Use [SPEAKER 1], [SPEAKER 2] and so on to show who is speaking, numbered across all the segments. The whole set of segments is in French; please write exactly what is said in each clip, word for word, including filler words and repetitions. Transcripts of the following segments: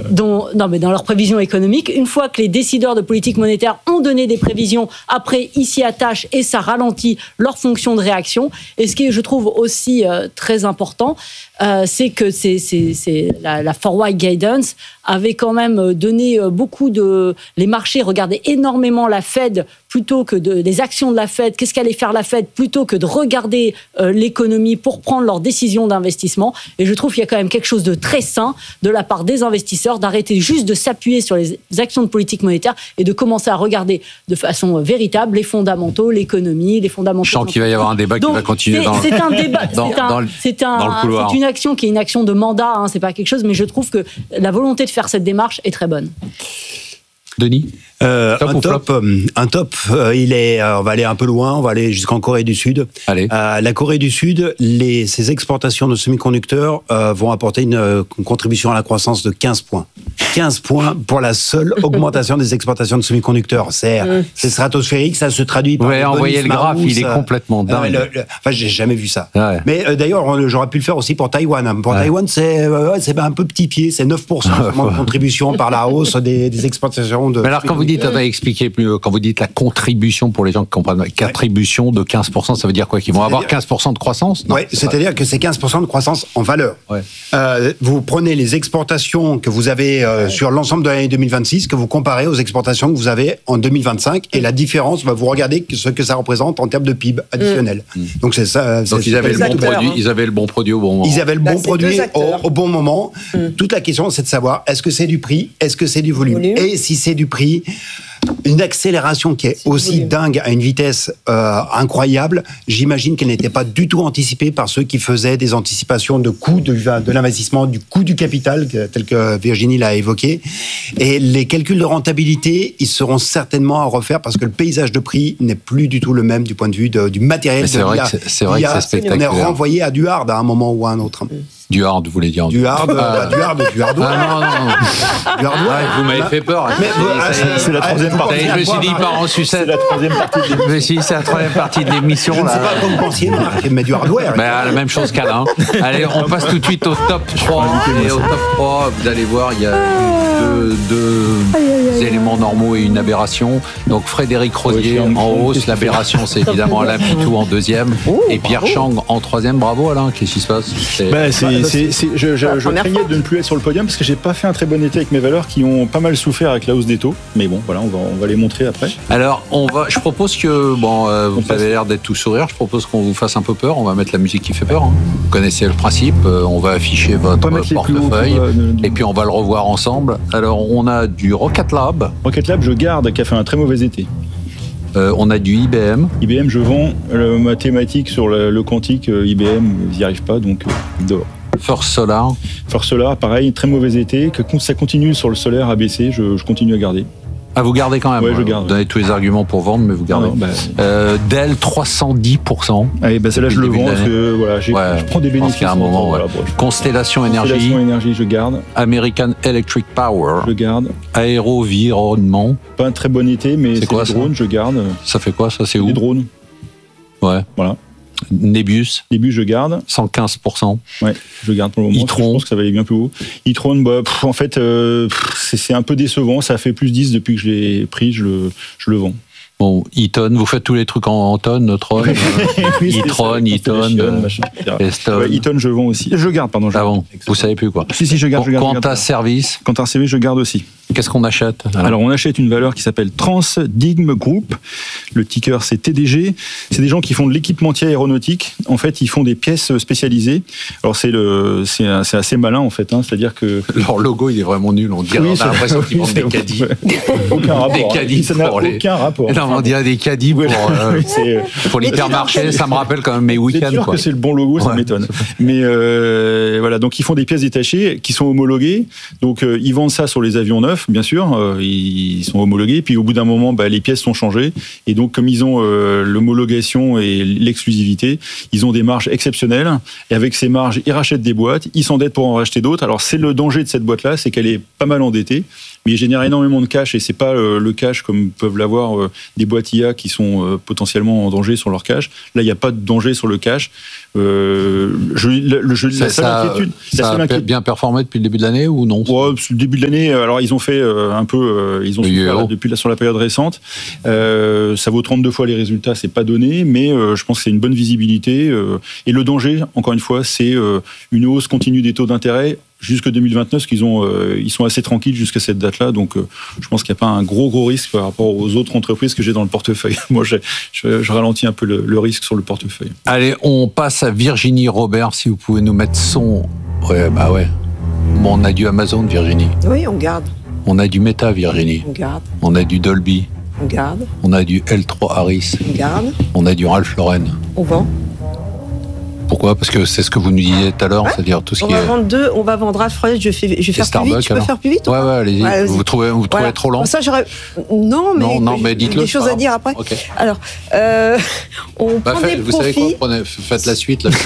[SPEAKER 1] dont, non, mais dans leurs prévisions économiques. Une fois que les décideurs de politique monétaire ont donné des prévisions, après, ils s'y attachent et ça ralentit leur fonction de réaction. Et ce qui est, je trouve, aussi euh, très important, euh, c'est que c'est, c'est, c'est la, la Forward Guidance avait quand même donné beaucoup de... Les marchés regardaient énormément la Fed plutôt que de, les actions de la Fed, qu'est-ce qu'allait faire la Fed, plutôt que de regarder euh, l'économie pour prendre leurs décisions d'investissement. Et je trouve qu'il y a quand même quelque chose de très sain de la part des investisseurs, d'arrêter juste de s'appuyer sur les actions de politique monétaire et de commencer à regarder de façon véritable les fondamentaux, l'économie, les fondamentaux.
[SPEAKER 2] Je sens qu'il va y avoir un débat
[SPEAKER 1] Donc,
[SPEAKER 2] qui va continuer
[SPEAKER 1] c'est,
[SPEAKER 2] dans,
[SPEAKER 1] c'est un débat,
[SPEAKER 2] dans,
[SPEAKER 1] c'est, un,
[SPEAKER 2] dans, le,
[SPEAKER 1] c'est, un,
[SPEAKER 2] dans le couloir.
[SPEAKER 1] C'est une action qui est une action de mandat, hein, c'est pas quelque chose, mais je trouve que la volonté de faire cette démarche est très bonne.
[SPEAKER 2] Denis ?
[SPEAKER 3] Euh,
[SPEAKER 2] top
[SPEAKER 3] un,
[SPEAKER 2] ou
[SPEAKER 3] top,
[SPEAKER 2] flop
[SPEAKER 3] euh, un top, euh, il est, euh, on va aller un peu loin, on va aller jusqu'en Corée du Sud.
[SPEAKER 2] Allez.
[SPEAKER 3] Euh, la Corée du Sud, les, ses exportations de semi-conducteurs euh, vont apporter une, euh, une contribution à la croissance de quinze points. quinze points pour la seule augmentation des exportations de semi-conducteurs. C'est, mmh. c'est stratosphérique, ça se traduit par...
[SPEAKER 2] Vous avez envoyé le graphe, il est complètement dingue.
[SPEAKER 3] Euh, le, le, enfin, j'ai jamais vu ça.
[SPEAKER 2] Ouais.
[SPEAKER 3] Mais euh, d'ailleurs, j'aurais pu le faire aussi pour Taïwan. Pour ouais. Taïwan, c'est, euh, c'est un peu petit pied, c'est neuf pour cent de contribution par la hausse des, des exportations de...
[SPEAKER 2] Mais alors, quand vous dites, on va expliquer plus, quand vous dites la contribution, pour les gens qui comprennent, contribution ouais. de quinze pour cent, ça veut dire quoi? Qu'ils vont c'est-à-dire... avoir quinze pour cent de croissance?
[SPEAKER 3] Oui, c'est-à-dire que c'est quinze pour cent de croissance en valeur. Ouais. Euh, vous prenez les exportations que vous avez euh, ouais. sur l'ensemble de l'année deux mille vingt-six, que vous comparez aux exportations que vous avez en deux mille vingt-cinq, et la différence, bah, vous regardez ce que ça représente en termes de P I B additionnel. Mmh. Donc c'est ça.
[SPEAKER 2] Donc
[SPEAKER 3] c'est
[SPEAKER 2] ils avaient, le bon produit, ils avaient le bon produit au bon moment.
[SPEAKER 3] Ils avaient le bon bah, produit au, au bon moment. Mmh. Toute la question, c'est de savoir, est-ce que c'est du prix, est-ce que c'est du volume, volume. Et si c'est du prix, une accélération qui est c'est aussi dingue à une vitesse euh, incroyable, j'imagine qu'elle n'était pas du tout anticipée par ceux qui faisaient des anticipations de coût de, de l'investissement, du coût du capital, tel que Virginie l'a évoqué. Et les calculs de rentabilité, ils seront certainement à refaire parce que le paysage de prix n'est plus du tout le même du point de vue de, du matériel.
[SPEAKER 2] Mais c'est, vrai que c'est, c'est vrai que c'est spectaculaire.
[SPEAKER 3] On est renvoyé à du hard à un moment ou à un autre.
[SPEAKER 2] Du hard, vous voulez dire?
[SPEAKER 3] Du hard, ah. du hard, du hardware.
[SPEAKER 2] Ah non, non, non.
[SPEAKER 3] Du hardware.
[SPEAKER 2] Ah, vous m'avez fait peur.
[SPEAKER 3] Mais, ah, c'est,
[SPEAKER 4] c'est la troisième partie.
[SPEAKER 2] Je me suis dit, il part en sucette.
[SPEAKER 4] C'est la troisième partie de l'émission.
[SPEAKER 2] Mais si, c'est la troisième partie de l'émission.
[SPEAKER 3] Je ne
[SPEAKER 2] là.
[SPEAKER 3] sais pas comment vous pensiez, Marc, mais du hardware.
[SPEAKER 2] Bah, la même chose qu'Alain. Allez, on passe tout de suite au top trois. Et au top trois, vous allez voir, il y a deux, deux éléments normaux et une aberration. Donc, Frédéric Rosier en hausse. L'aberration, c'est évidemment Alain Pitou en deuxième. Et Pierre Chang en troisième. Bravo, Alain. Qu'est-ce qui se passe?
[SPEAKER 4] C'est... Bah, c'est, c'est, c'est, je, je, je craignais de ne plus être sur le podium parce que j'ai pas fait un très bon été avec mes valeurs qui ont pas mal souffert avec la hausse des taux. Mais bon, voilà, on va, on va les montrer après.
[SPEAKER 2] Alors, on va, je propose que, bon, euh, vous avez l'air d'être tout sourire, je propose qu'on vous fasse un peu peur. On va mettre la musique qui fait peur. Hein. Vous connaissez le principe. Euh, on va afficher votre portefeuille pour, euh, ne, et puis on va le revoir ensemble. Alors, on a du Rocket Lab.
[SPEAKER 4] Rocket Lab, je garde, qui a fait un très mauvais été.
[SPEAKER 2] Euh, on a du I B M.
[SPEAKER 4] I B M, je vends. Le mathématique sur le, le quantique, euh, I B M, ils n'y arrivent pas, donc euh, dehors.
[SPEAKER 2] First Solar.
[SPEAKER 4] First Solar, pareil, très mauvais été. Que ça continue sur le solaire à baisser, je, je continue à garder.
[SPEAKER 2] Ah, vous gardez quand même?
[SPEAKER 4] Ouais, je garde.
[SPEAKER 2] Vous donnez tous les arguments pour vendre, mais vous gardez. Non, non, bah... euh, Dell, trois cent dix pour cent.
[SPEAKER 4] Allez, bah celle-là, je le vends parce que voilà, j'ai, ouais, je prends des bénéfices.
[SPEAKER 2] À un moment, ouais. Voilà, bon, Constellation Énergie.
[SPEAKER 4] Constellation Énergie, je garde.
[SPEAKER 2] American Electric Power.
[SPEAKER 4] Je garde.
[SPEAKER 2] Aérovironnement.
[SPEAKER 4] Pas un très bon été, mais c'est, c'est quoi, des drones, je garde.
[SPEAKER 2] Ça fait quoi, ça? C'est où?
[SPEAKER 4] Des drones.
[SPEAKER 2] Ouais.
[SPEAKER 4] Voilà.
[SPEAKER 2] Nebius.
[SPEAKER 4] Nebius, je garde.
[SPEAKER 2] cent quinze pour cent.
[SPEAKER 4] Ouais, je garde pour le moment.
[SPEAKER 2] E-Tron.
[SPEAKER 4] Je pense que ça va aller bien plus haut. E-Tron, bah, pff, en fait, euh, pff, c'est, c'est un peu décevant. Ça a fait plus dix depuis que je l'ai pris, je le, je le vends.
[SPEAKER 2] Bon, E-Ton, vous faites tous les trucs en, en tonnes, Tron,
[SPEAKER 4] oui,
[SPEAKER 2] E-Tron, E-Ton,
[SPEAKER 4] E-Ton, je vends aussi. Je garde, pardon. Je
[SPEAKER 2] ah bon,
[SPEAKER 4] garde.
[SPEAKER 2] vous savez plus quoi.
[SPEAKER 4] Si, si, je garde.
[SPEAKER 2] Qu- Quanta Service.
[SPEAKER 4] Quanta Service, je garde aussi.
[SPEAKER 2] Qu'est-ce qu'on achète? Alors,
[SPEAKER 4] alors on achète une valeur qui s'appelle Transdigm Group. Le ticker, c'est T D G. C'est des gens qui font de l'équipementier aéronautique. En fait, ils font des pièces spécialisées. Alors c'est le, c'est, c'est assez malin en fait. Hein. C'est-à-dire que
[SPEAKER 2] leur logo, il est vraiment nul. On dirait, oui, on a l'impression qu'ils vendent des caddies.
[SPEAKER 4] Aucun rapport.
[SPEAKER 2] Des caddies.
[SPEAKER 4] Ça n'a
[SPEAKER 2] les...
[SPEAKER 4] aucun rapport.
[SPEAKER 2] Non, on dirait des caddies pour, euh, pour l'hypermarché. Ça me rappelle quand même mes week-ends.
[SPEAKER 4] C'est sûr
[SPEAKER 2] quoi.
[SPEAKER 4] que c'est le bon logo, ça ouais. m'étonne. Mais euh, voilà, donc ils font des pièces détachées qui sont homologuées. Donc euh, ils vendent ça sur les avions neufs. bien sûr, euh, ils sont homologués. Puis au bout d'un moment, bah, les pièces sont changées. Et donc, comme ils ont euh, l'homologation et l'exclusivité, ils ont des marges exceptionnelles. Et avec ces marges, ils rachètent des boîtes, ils s'endettent pour en racheter d'autres. Alors, c'est le danger de cette boîte-là, c'est qu'elle est pas mal endettée, mais elle génère énormément de cash. Et c'est pas euh, le cash comme peuvent l'avoir euh, des boîtes I A qui sont euh, potentiellement en danger sur leur cash. Là, il n'y a pas de danger sur le cash. Euh, je, le, je,
[SPEAKER 2] ça,
[SPEAKER 4] la seule
[SPEAKER 2] ça,
[SPEAKER 4] inquiétude,
[SPEAKER 2] ça
[SPEAKER 4] la seule
[SPEAKER 2] a
[SPEAKER 4] inquiétude,
[SPEAKER 2] bien performé depuis le début de l'année ou non?
[SPEAKER 4] Ouais, le début de l'année, alors ils ont fait euh, un peu, euh, ils ont
[SPEAKER 2] le
[SPEAKER 4] souffert, là, depuis là, sur la période récente. Euh, ça vaut trente-deux fois les résultats, c'est pas donné, mais euh, je pense que c'est une bonne visibilité. Euh, et le danger, encore une fois, c'est euh, une hausse continue des taux d'intérêt jusque deux mille vingt-neuf, parce qu'ils ont, euh, ils sont assez tranquilles jusqu'à cette date-là. Donc, euh, je pense qu'il n'y a pas un gros gros risque par rapport aux autres entreprises que j'ai dans le portefeuille. Moi, j'ai, je, je ralentis un peu le, le risque sur le portefeuille.
[SPEAKER 2] Allez, on passe à Virginie Robert, si vous pouvez nous mettre son. Ouais, bah ouais. Bon, on a du Amazon, Virginie.
[SPEAKER 5] Oui, on garde.
[SPEAKER 2] On a du Meta, Virginie.
[SPEAKER 5] On garde.
[SPEAKER 2] On a du Dolby.
[SPEAKER 5] On garde.
[SPEAKER 2] On a du L trois Harris.
[SPEAKER 5] On garde.
[SPEAKER 2] On a du Ralph Lauren.
[SPEAKER 5] On vend.
[SPEAKER 2] Pourquoi? Parce que c'est ce que vous nous disiez tout à l'heure, ouais. C'est-à-dire tout ce
[SPEAKER 5] on
[SPEAKER 2] qui
[SPEAKER 5] va
[SPEAKER 2] est...
[SPEAKER 5] vendre deux, on va vendre Ralph Lauren, je, fais, je vais faire
[SPEAKER 2] Starbucks,
[SPEAKER 5] plus vite, je peux
[SPEAKER 2] alors.
[SPEAKER 5] faire plus vite ou
[SPEAKER 2] Ouais,
[SPEAKER 5] pas
[SPEAKER 2] ouais, allez-y.
[SPEAKER 5] Ouais, allez-y.
[SPEAKER 2] Vous trouvez, vous trouvez
[SPEAKER 5] voilà.
[SPEAKER 2] trop lent?
[SPEAKER 5] Ça, j'aurais... Non, mais
[SPEAKER 2] non, non, mais dites-le,
[SPEAKER 5] des choses à dire après.
[SPEAKER 2] Okay.
[SPEAKER 5] Alors, euh, on
[SPEAKER 2] bah,
[SPEAKER 5] prend
[SPEAKER 2] fait,
[SPEAKER 5] des
[SPEAKER 2] vous
[SPEAKER 5] profits...
[SPEAKER 2] savez quoi? Prenez, faites la suite. Là.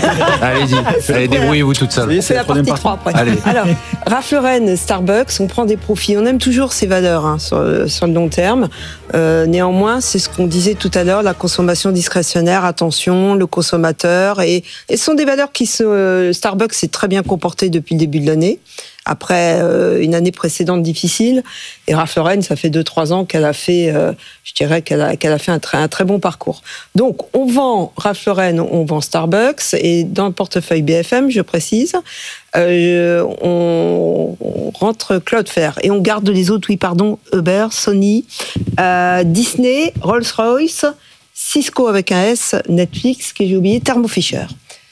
[SPEAKER 2] Allez-y, allez, débrouillez-vous toute seule.
[SPEAKER 5] C'est la partie trois après.
[SPEAKER 2] Allez.
[SPEAKER 5] Alors, Ralph Lauren, Starbucks, on prend des profits. On aime toujours ces valeurs hein, sur, sur le long terme. Euh, néanmoins, c'est ce qu'on disait tout à l'heure, la consommation discrétionnaire, attention, le consommateur. Et, et ce sont des valeurs qui se... Starbucks s'est très bien comporté depuis le début de l'année, après euh, une année précédente difficile. Et Ralph Lauren, ça fait deux trois ans qu'elle a fait, euh, je dirais qu'elle a, qu'elle a fait un très, un très bon parcours. Donc, on vend Ralph Lauren, on vend Starbucks, et dans le portefeuille B F M, je précise, euh, on, on rentre Cloudflare, et on garde les autres, oui, pardon, Uber, Sony, euh, Disney, Rolls-Royce, Cisco avec un S, Netflix, que j'ai oublié, Thermo Fisher.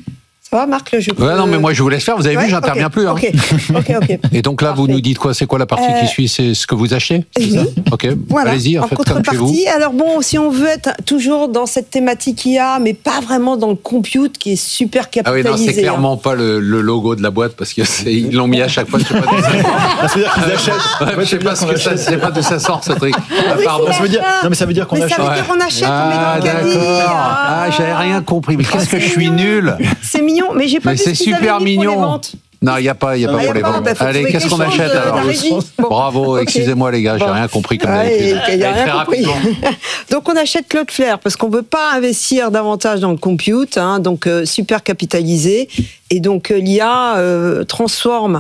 [SPEAKER 5] Ça va, Marc, je peux...
[SPEAKER 2] Ouais, non, mais moi, je vous laisse faire. Vous avez ouais, vu, j'interviens
[SPEAKER 5] okay,
[SPEAKER 2] plus. Hein.
[SPEAKER 5] Ok, ok, ok.
[SPEAKER 2] Et donc là, Parfait. Vous nous dites quoi? C'est quoi la partie euh... qui suit? C'est ce que vous achetez?
[SPEAKER 5] Oui.
[SPEAKER 2] Ça ok,
[SPEAKER 5] voilà.
[SPEAKER 2] Allez-y,
[SPEAKER 5] en
[SPEAKER 2] faites comme chez vous.
[SPEAKER 5] Alors bon, si on veut être toujours dans cette thématique I A, mais pas vraiment dans le compute qui est super capitalisé.
[SPEAKER 2] Ah oui, non, c'est clairement hein. pas le, le logo de la boîte, parce qu'ils l'ont mis à chaque fois. Je sais pas d'où ça sort.
[SPEAKER 4] Ça veut dire qu'ils achètent.
[SPEAKER 2] Ouais, je sais pas ce que ça, c'est pas d'où ça sort, ce truc.
[SPEAKER 5] Ah,
[SPEAKER 2] pardon.
[SPEAKER 4] Ça veut dire, non, mais ça veut dire qu'on
[SPEAKER 5] mais
[SPEAKER 4] achète.
[SPEAKER 5] Ça veut dire qu'on achète,
[SPEAKER 2] ah,
[SPEAKER 5] on met dans le caddie.
[SPEAKER 2] Ah, j'avais rien compris. Mais qu'est-ce que je suis nul.
[SPEAKER 5] C'est mignon, mais j'ai pas vu ce qu'ils avaient mis pour les ventes.
[SPEAKER 2] Non, il n'y a pas, il y a pas
[SPEAKER 5] ah,
[SPEAKER 2] pour les ventes. Bah, Allez, qu'est-ce qu'on achète
[SPEAKER 5] de,
[SPEAKER 2] alors bon. Bravo, okay. Excusez-moi les gars, j'ai bon. rien compris comme d'habitude.
[SPEAKER 5] Ah, il y a rien compris. Donc on achète Cloudflare parce qu'on veut pas investir davantage dans le compute, hein, donc euh, super capitalisé. Et donc euh, l'I A euh, transforme,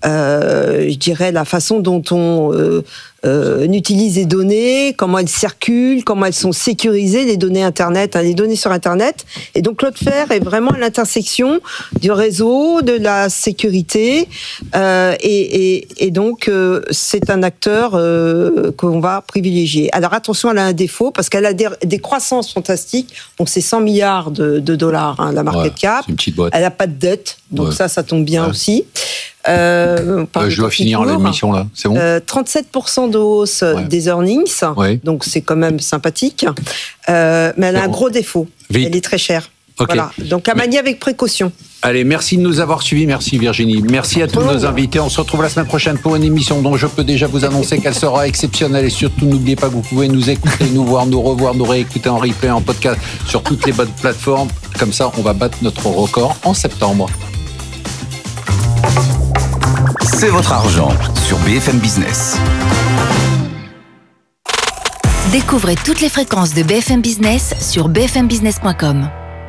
[SPEAKER 5] euh, je dirais, la façon dont on euh, euh, utilise les données, comment elles circulent, comment elles sont sécurisées, les données Internet, hein, les données sur Internet. Et donc Cloudflare est vraiment à l'intersection du réseau, de la sécurité, euh, et, et, et donc euh, c'est un acteur euh, qu'on va privilégier. Alors attention, elle a un défaut parce qu'elle a des, des croissances fantastiques. Donc c'est cent milliards de, de dollars, hein, la market ouais, cap.
[SPEAKER 2] C'est une petite boîte.
[SPEAKER 5] Elle n'a pas de dette, donc ouais. ça, ça tombe bien ouais. aussi.
[SPEAKER 2] Euh, euh, je dois finir l'émission là, c'est bon.
[SPEAKER 5] Euh, trente-sept pour cent de hausse ouais. des earnings, ouais. donc c'est quand même sympathique. Euh, mais elle a un gros défaut. Vite. Elle est très chère.
[SPEAKER 2] Okay.
[SPEAKER 5] Voilà. Donc à manier avec précaution.
[SPEAKER 2] Allez, merci de nous avoir suivis. Merci Virginie. Merci à tous oh. nos invités. On se retrouve la semaine prochaine pour une émission dont je peux déjà vous annoncer qu'elle sera exceptionnelle. Et surtout, n'oubliez pas que vous pouvez nous écouter, nous voir, nous revoir, nous réécouter en replay, en podcast sur toutes les bonnes plateformes. Comme ça, on va battre notre record en septembre.
[SPEAKER 6] C'est votre argent sur B F M Business.
[SPEAKER 7] Découvrez toutes les fréquences de B F M Business sur b f m business point com.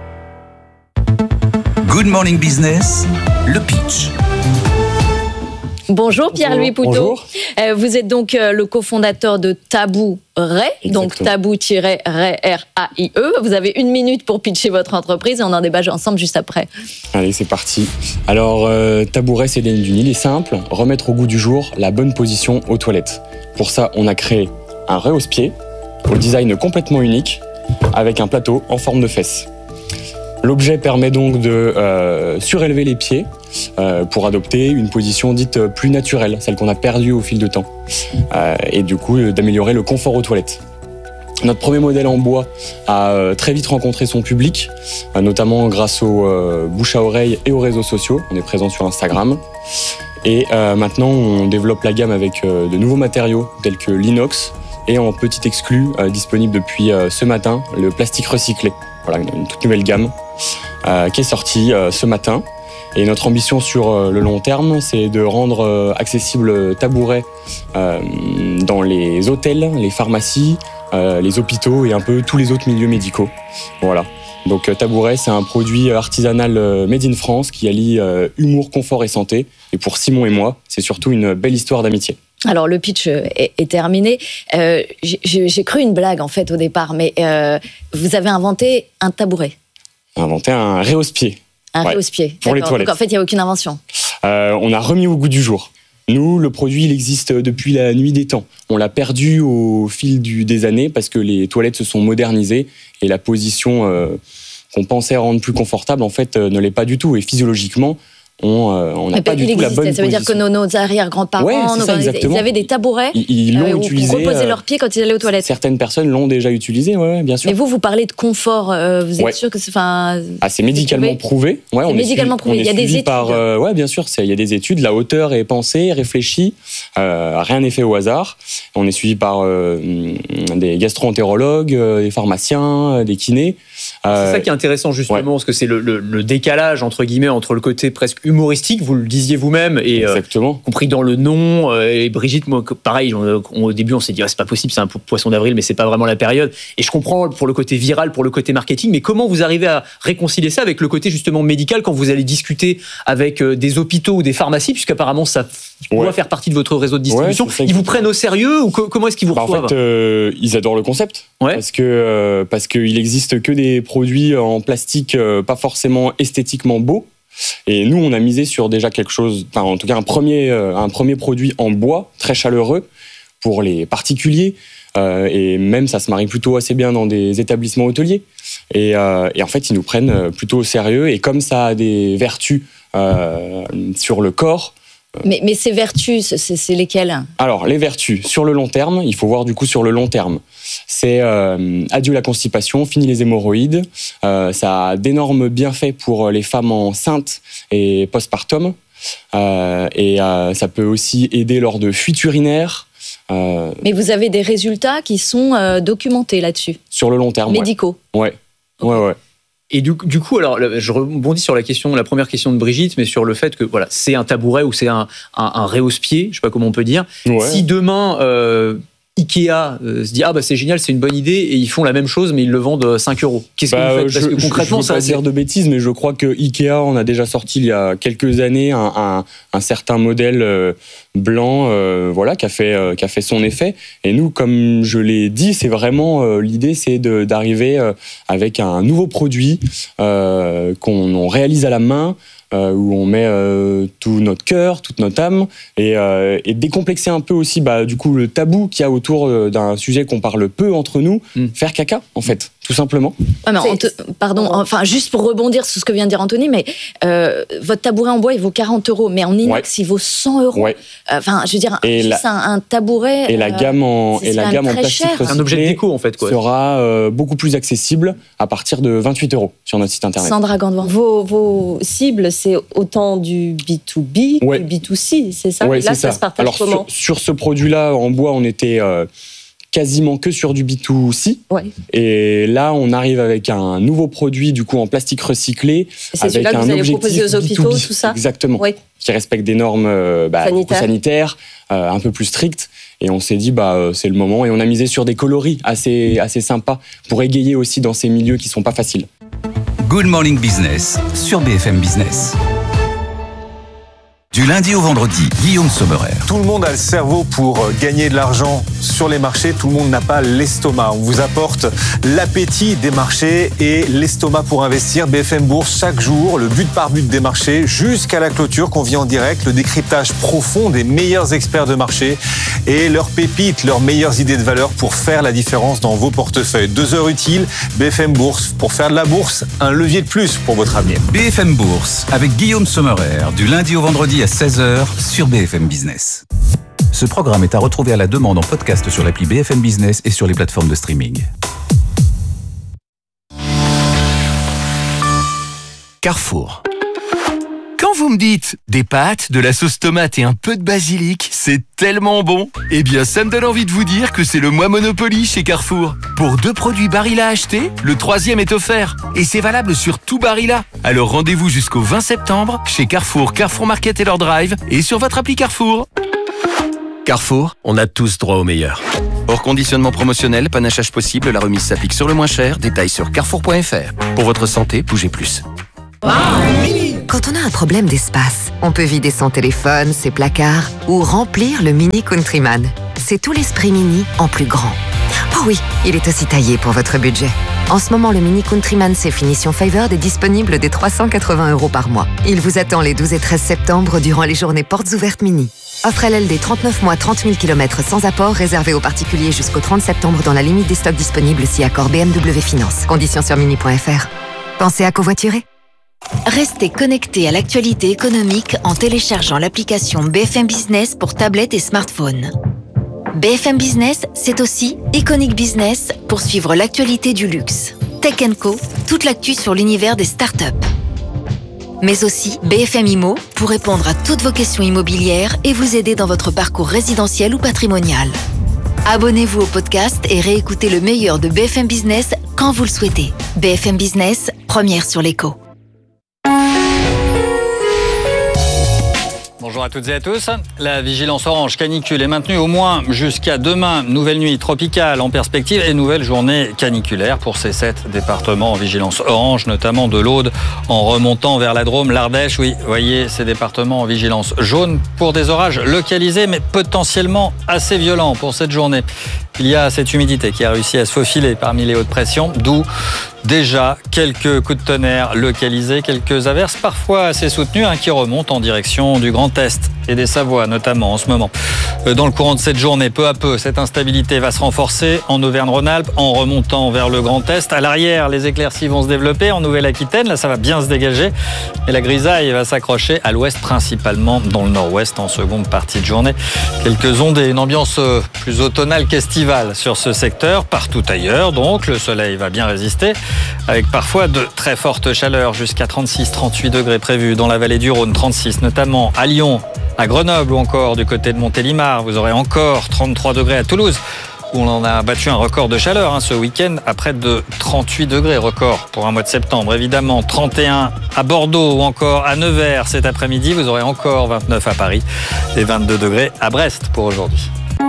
[SPEAKER 6] Good Morning Business, le pitch.
[SPEAKER 8] Bonjour Pierre-Louis Poutot.
[SPEAKER 9] Bonjour.
[SPEAKER 8] Euh, vous êtes donc euh, le cofondateur de Tabou Ray, donc Tabou-Ray R A I E. Vous avez une minute pour pitcher votre entreprise et on en débat ensemble juste après.
[SPEAKER 9] Allez, c'est parti. Alors, euh, Tabou Ray, c'est d'une idée simple, remettre au goût du jour la bonne position aux toilettes. Pour ça, on a créé un rehausse-pied au design complètement unique avec un plateau en forme de fesse. L'objet permet donc de euh, surélever les pieds euh, pour adopter une position dite plus naturelle, celle qu'on a perdue au fil du temps, euh, et du coup euh, d'améliorer le confort aux toilettes. Notre premier modèle en bois a euh, très vite rencontré son public, euh, notamment grâce aux euh, bouche à oreille et aux réseaux sociaux. On est présent sur Instagram. Et euh, maintenant, on développe la gamme avec euh, de nouveaux matériaux tels que l'inox et en petit exclu euh, disponible depuis euh, ce matin, le plastique recyclé. Voilà, une toute nouvelle gamme euh, qui est sortie euh, ce matin. Et notre ambition sur euh, le long terme, c'est de rendre euh, accessible le tabouret euh, dans les hôtels, les pharmacies, euh, les hôpitaux et un peu tous les autres milieux médicaux. Voilà. Donc euh, tabouret, c'est un produit artisanal euh, made in France qui allie euh, humour, confort et santé. Et pour Simon et moi, c'est surtout une belle histoire d'amitié.
[SPEAKER 8] Alors le pitch est, est terminé. Euh, j'ai, j'ai cru une blague en fait au départ, mais euh, vous avez inventé un tabouret.
[SPEAKER 9] Inventé un réhausse-pied.
[SPEAKER 8] Un
[SPEAKER 9] ouais,
[SPEAKER 8] réhausse-pied.
[SPEAKER 9] Pour
[SPEAKER 8] D'accord.
[SPEAKER 9] les toilettes.
[SPEAKER 8] Donc en fait, il n'y a aucune invention.
[SPEAKER 9] Euh, on a remis au goût du jour. Nous, le produit, il existe depuis la nuit des temps. On l'a perdu au fil du, des années parce que les toilettes se sont modernisées et la position euh, qu'on pensait rendre plus confortable, en fait, euh, ne l'est pas du tout. Et physiologiquement, on euh, on n'a pas du tout la bonne position.
[SPEAKER 8] Ça veut dire que nos, nos arrière-grands-parents,
[SPEAKER 9] ouais,
[SPEAKER 8] nos,
[SPEAKER 9] ça,
[SPEAKER 8] ils avaient des tabourets
[SPEAKER 9] ils, ils l'ont
[SPEAKER 8] euh,
[SPEAKER 9] utilisé,
[SPEAKER 8] pour reposer
[SPEAKER 9] euh,
[SPEAKER 8] leurs pieds quand ils allaient aux toilettes.
[SPEAKER 9] Certaines personnes l'ont déjà utilisé, ouais, ouais, bien sûr.
[SPEAKER 8] Mais vous, vous parlez de confort. Euh, vous êtes
[SPEAKER 9] ouais.
[SPEAKER 8] sûr que c'est... Ah,
[SPEAKER 9] c'est médicalement prouvé. Ouais,
[SPEAKER 8] c'est
[SPEAKER 9] on
[SPEAKER 8] médicalement
[SPEAKER 9] est
[SPEAKER 8] prouvé.
[SPEAKER 9] suivi,
[SPEAKER 8] il y a des études.
[SPEAKER 9] Par, euh, ouais, bien sûr, il y a des études. La hauteur est pensée, réfléchie. Euh, rien n'est fait au hasard. On est suivi par euh, des gastro-entérologues, euh, des pharmaciens, euh, des kinés.
[SPEAKER 10] Euh, c'est ça qui est intéressant justement, ouais. parce que c'est le, le, le décalage entre guillemets entre le côté presque humoristique, vous le disiez vous-même, et
[SPEAKER 9] Exactement.
[SPEAKER 10] Euh, compris dans le nom. Euh, et Brigitte, moi, pareil, on, on, au début on s'est dit ah, c'est pas possible, c'est un poisson d'avril, mais c'est pas vraiment la période. Et je comprends pour le côté viral, pour le côté marketing, mais comment vous arrivez à réconcilier ça avec le côté justement médical quand vous allez discuter avec des hôpitaux ou des pharmacies, puisqu'apparemment ça doit ouais. faire partie de votre réseau de distribution. Ouais, ils vous prennent au sérieux ou co- comment est-ce qu'ils vous reçoivent ?
[SPEAKER 9] bah, En fait, euh, ils adorent le concept ouais. parce que euh, parce qu'il existe que des produits en plastique euh, pas forcément esthétiquement beaux. Et nous, on a misé sur déjà quelque chose, enfin en tout cas un premier euh, un premier produit en bois très chaleureux pour les particuliers. Euh, et même ça se marie plutôt assez bien dans des établissements hôteliers. Et, euh, et en fait, ils nous prennent plutôt au sérieux. Et comme ça a des vertus euh, sur le corps.
[SPEAKER 8] Mais, mais ces vertus, c'est, c'est lesquelles ?
[SPEAKER 9] Alors, les vertus, sur le long terme, il faut voir du coup sur le long terme. C'est euh, adieu la constipation, fini les hémorroïdes. Euh, ça a d'énormes bienfaits pour les femmes enceintes et postpartum. Euh, et euh, ça peut aussi aider lors de fuites urinaires.
[SPEAKER 8] Euh, Mais vous avez des résultats qui sont euh, documentés là-dessus ?
[SPEAKER 9] Sur le long terme,
[SPEAKER 8] médicaux.
[SPEAKER 9] Ouais, ouais, okay. ouais. ouais.
[SPEAKER 10] Et du, du coup, alors, je rebondis sur la question, la première question de Brigitte, mais sur le fait que voilà, c'est un tabouret ou c'est un, un, un réhausse-pied, je sais pas comment on peut dire. Ouais. Si demain euh, Ikea euh, se dit ah bah c'est génial, c'est une bonne idée, et ils font la même chose mais ils le vendent cinq euros. Qu'est-ce bah, que vous faites ? Parce
[SPEAKER 9] je,
[SPEAKER 10] que concrètement,
[SPEAKER 9] je veux pas
[SPEAKER 10] ça,
[SPEAKER 9] dire de bêtises, mais je crois que Ikea en a déjà sorti il y a quelques années un, un, un certain modèle euh, blanc, euh, voilà, qui a fait euh, qui a fait son effet. Et nous, comme je l'ai dit, c'est vraiment euh, l'idée, c'est de, d'arriver euh, avec un nouveau produit euh, qu'on on réalise à la main. Euh, où on met euh, tout notre cœur, toute notre âme, et, euh, et décomplexer un peu aussi bah, du coup, le tabou qu'il y a autour euh, d'un sujet qu'on parle peu entre nous, mm. faire caca, en fait, tout simplement.
[SPEAKER 8] Ouais, mais Ante- pardon, enfin, juste pour rebondir sur ce que vient de dire Anthony, mais euh, votre tabouret en bois, il vaut quarante euros, mais en inox, ouais. il vaut cent euros. Ouais. Enfin, je veux dire, et juste la, un, un tabouret...
[SPEAKER 9] Et la gamme en, et la gamme en plastique recyclé
[SPEAKER 10] un objet de déco, en fait, quoi.
[SPEAKER 9] Sera euh, beaucoup plus accessible à partir de vingt-huit euros sur notre site internet.
[SPEAKER 8] Sandra Gandouin.
[SPEAKER 11] Vos, vos cibles, c'est autant du B deux B
[SPEAKER 9] ouais.
[SPEAKER 11] que du B deux C, c'est ça ?
[SPEAKER 9] Ouais,
[SPEAKER 11] et là,
[SPEAKER 9] c'est
[SPEAKER 11] ça.
[SPEAKER 9] ça
[SPEAKER 11] se partage
[SPEAKER 9] Alors,
[SPEAKER 11] comment ?
[SPEAKER 9] sur, sur ce produit-là, en bois, on était euh, quasiment que sur du B deux C.
[SPEAKER 11] Ouais.
[SPEAKER 9] Et là, on arrive avec un nouveau produit, du coup, en plastique recyclé.
[SPEAKER 11] Et c'est
[SPEAKER 9] avec
[SPEAKER 11] celui-là que
[SPEAKER 9] un
[SPEAKER 11] vous allez
[SPEAKER 9] objectif
[SPEAKER 11] proposer aux hôpitaux,
[SPEAKER 9] B deux B.
[SPEAKER 11] tout ça ?
[SPEAKER 9] Exactement.
[SPEAKER 11] Oui.
[SPEAKER 9] Qui respecte des normes euh, bah,
[SPEAKER 11] sanitaires,
[SPEAKER 9] sanitaires euh, un peu plus strictes. Et on s'est dit, bah, euh, c'est le moment. Et on a misé sur des coloris assez, assez sympas pour égayer aussi dans ces milieux qui ne sont pas faciles.
[SPEAKER 6] Good Morning Business sur B F M Business. Du lundi au vendredi, Guillaume Sommerer.
[SPEAKER 12] Tout le monde a le cerveau pour gagner de l'argent sur les marchés. Tout le monde n'a pas l'estomac. On vous apporte l'appétit des marchés et l'estomac pour investir. B F M Bourse, chaque jour, le but par but des marchés jusqu'à la clôture qu'on vit en direct. Le décryptage profond des meilleurs experts de marché et leurs pépites, leurs meilleures idées de valeur pour faire la différence dans vos portefeuilles. Deux heures utiles, B F M Bourse. Pour faire de la bourse, un levier de plus pour votre avenir.
[SPEAKER 6] B F M Bourse avec Guillaume Sommerer, du lundi au vendredi à seize heures sur B F M Business. Ce programme est à retrouver à la demande en podcast sur l'appli B F M Business et sur les plateformes de streaming. Carrefour.
[SPEAKER 13] Quand vous me dites des pâtes, de la sauce tomate et un peu de basilic, c'est tellement bon. Eh bien, ça me donne envie de vous dire que c'est le mois Monopoly chez Carrefour. Pour deux produits Barilla achetés, le troisième est offert. Et c'est valable sur tout Barilla. Alors rendez-vous jusqu'au vingt septembre chez Carrefour, Carrefour Market et leur drive et sur votre appli Carrefour.
[SPEAKER 14] Carrefour, on a tous droit au meilleur.
[SPEAKER 13] Hors conditionnement promotionnel, panachage possible, la remise s'applique sur le moins cher. Détails sur carrefour point f r. Pour votre santé, bougez plus.
[SPEAKER 15] Quand on a un problème d'espace, on peut vider son téléphone, ses placards ou remplir le Mini Countryman. C'est tout l'esprit Mini en plus grand. Oh oui, il est aussi taillé pour votre budget. En ce moment, le Mini Countryman C Finition Favored est disponible dès trois cent quatre-vingts euros par mois. Il vous attend les douze et treize septembre durant les journées portes ouvertes Mini. Offre L L D trente-neuf mois, trente mille kilomètres sans apport, réservé aux particuliers jusqu'au trente septembre dans la limite des stocks disponibles si accord B M W Finance. Conditions sur mini point f r. Pensez à covoiturer.
[SPEAKER 7] Restez connectés à l'actualité économique en téléchargeant l'application B F M Business pour tablette et smartphone. B F M Business, c'est aussi Iconic Business pour suivre l'actualité du luxe. Tech and Co, toute l'actu sur l'univers des startups. Mais aussi B F M Immo pour répondre à toutes vos questions immobilières et vous aider dans votre parcours résidentiel ou patrimonial. Abonnez-vous au podcast et réécoutez le meilleur de B F M Business quand vous le souhaitez. B F M Business, première sur l'écho.
[SPEAKER 16] Bonjour à toutes et à tous. La vigilance orange canicule est maintenue au moins jusqu'à demain. Nouvelle nuit tropicale en perspective et nouvelle journée caniculaire pour ces sept départements en vigilance orange, notamment de l'Aude en remontant vers la Drôme, l'Ardèche. Oui, voyez ces départements en vigilance jaune pour des orages localisés mais potentiellement assez violents pour cette journée. Il y a cette humidité qui a réussi à se faufiler parmi les hautes pressions, d'où déjà quelques coups de tonnerre localisés, quelques averses parfois assez soutenues hein, qui remontent en direction du Grand Est et des Savoies notamment en ce moment. Dans le courant de cette journée, peu à peu, cette instabilité va se renforcer en Auvergne-Rhône-Alpes en remontant vers le Grand Est. À l'arrière, les éclaircies vont se développer en Nouvelle-Aquitaine. Là, ça va bien se dégager. Et la grisaille va s'accrocher à l'ouest, principalement dans le nord-ouest en seconde partie de journée. Quelques ondes et une ambiance plus automnale qu'estivale sur ce secteur. Partout ailleurs, donc, le soleil va bien résister avec parfois de très fortes chaleurs jusqu'à trente-six à trente-huit degrés prévus dans la vallée du Rhône, trente-six notamment à Lyon, à Grenoble ou encore du côté de Montélimar. Vous aurez encore trente-trois degrés à Toulouse où on en a battu un record de chaleur hein, ce week-end à près de trente-huit degrés, record pour un mois de septembre. Évidemment, trente et un à Bordeaux ou encore à Nevers cet après-midi. Vous aurez encore vingt-neuf à Paris et vingt-deux degrés à Brest pour aujourd'hui.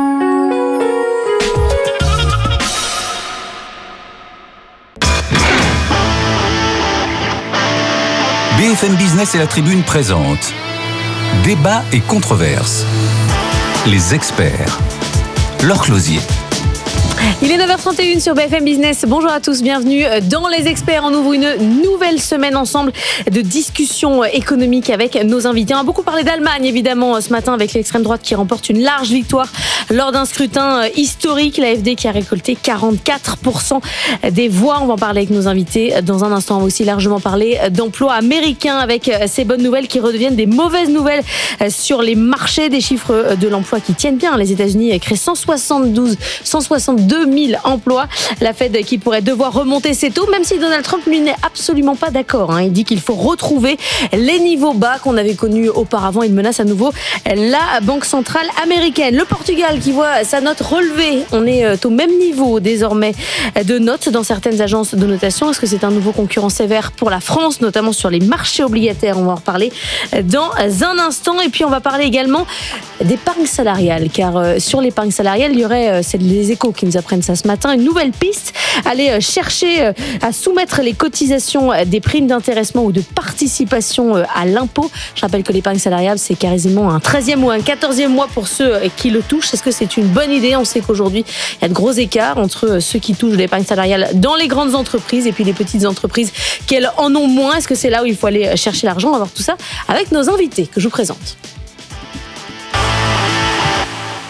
[SPEAKER 6] B F M Business et la Tribune présentent Débat et controverses. Les experts. Laure Closier.
[SPEAKER 17] Il est neuf heures trente et une sur B F M Business. Bonjour à tous, bienvenue dans Les Experts. On ouvre une nouvelle semaine ensemble de discussions économiques avec nos invités. On a beaucoup parlé d'Allemagne, évidemment, ce matin avec l'extrême droite qui remporte une large victoire lors d'un scrutin historique. L'A F D qui a récolté quarante-quatre pour cent des voix. On va en parler avec nos invités dans un instant. On va aussi largement parler d'emplois américains avec ces bonnes nouvelles qui redeviennent des mauvaises nouvelles sur les marchés. Des chiffres de l'emploi qui tiennent bien. Les États-Unis créent cent soixante-douze, cent soixante-deux mille emplois. La Fed qui pourrait devoir remonter ses taux, même si Donald Trump, lui, n'est absolument pas d'accord. Hein. Il dit qu'il faut retrouver les niveaux bas qu'on avait connus auparavant. Il menace à nouveau la Banque centrale américaine. Le Portugal qui voit sa note relevée. On est au même niveau désormais de notes dans certaines agences de notation. Est-ce que c'est un nouveau concurrent sévère pour la France, notamment sur les marchés obligataires? On va en reparler dans un instant. Et puis on va parler également d'épargne salariale, car sur l'épargne salariale, il y aurait, c'est les Échos qui nous apprennent ça ce matin, une nouvelle piste, aller chercher à soumettre les cotisations des primes d'intéressement ou de participation à l'impôt. Je rappelle que l'épargne salariale, c'est quasiment un treizième ou un quatorzième mois pour ceux qui le touchent. Est-ce que c'est une bonne idée? On sait qu'aujourd'hui, il y a de gros écarts entre ceux qui touchent l'épargne salariale dans les grandes entreprises et puis les petites entreprises qui, elles, en ont moins. Est-ce que c'est là où il faut aller chercher l'argent? On va voir tout ça avec nos invités que je vous présente.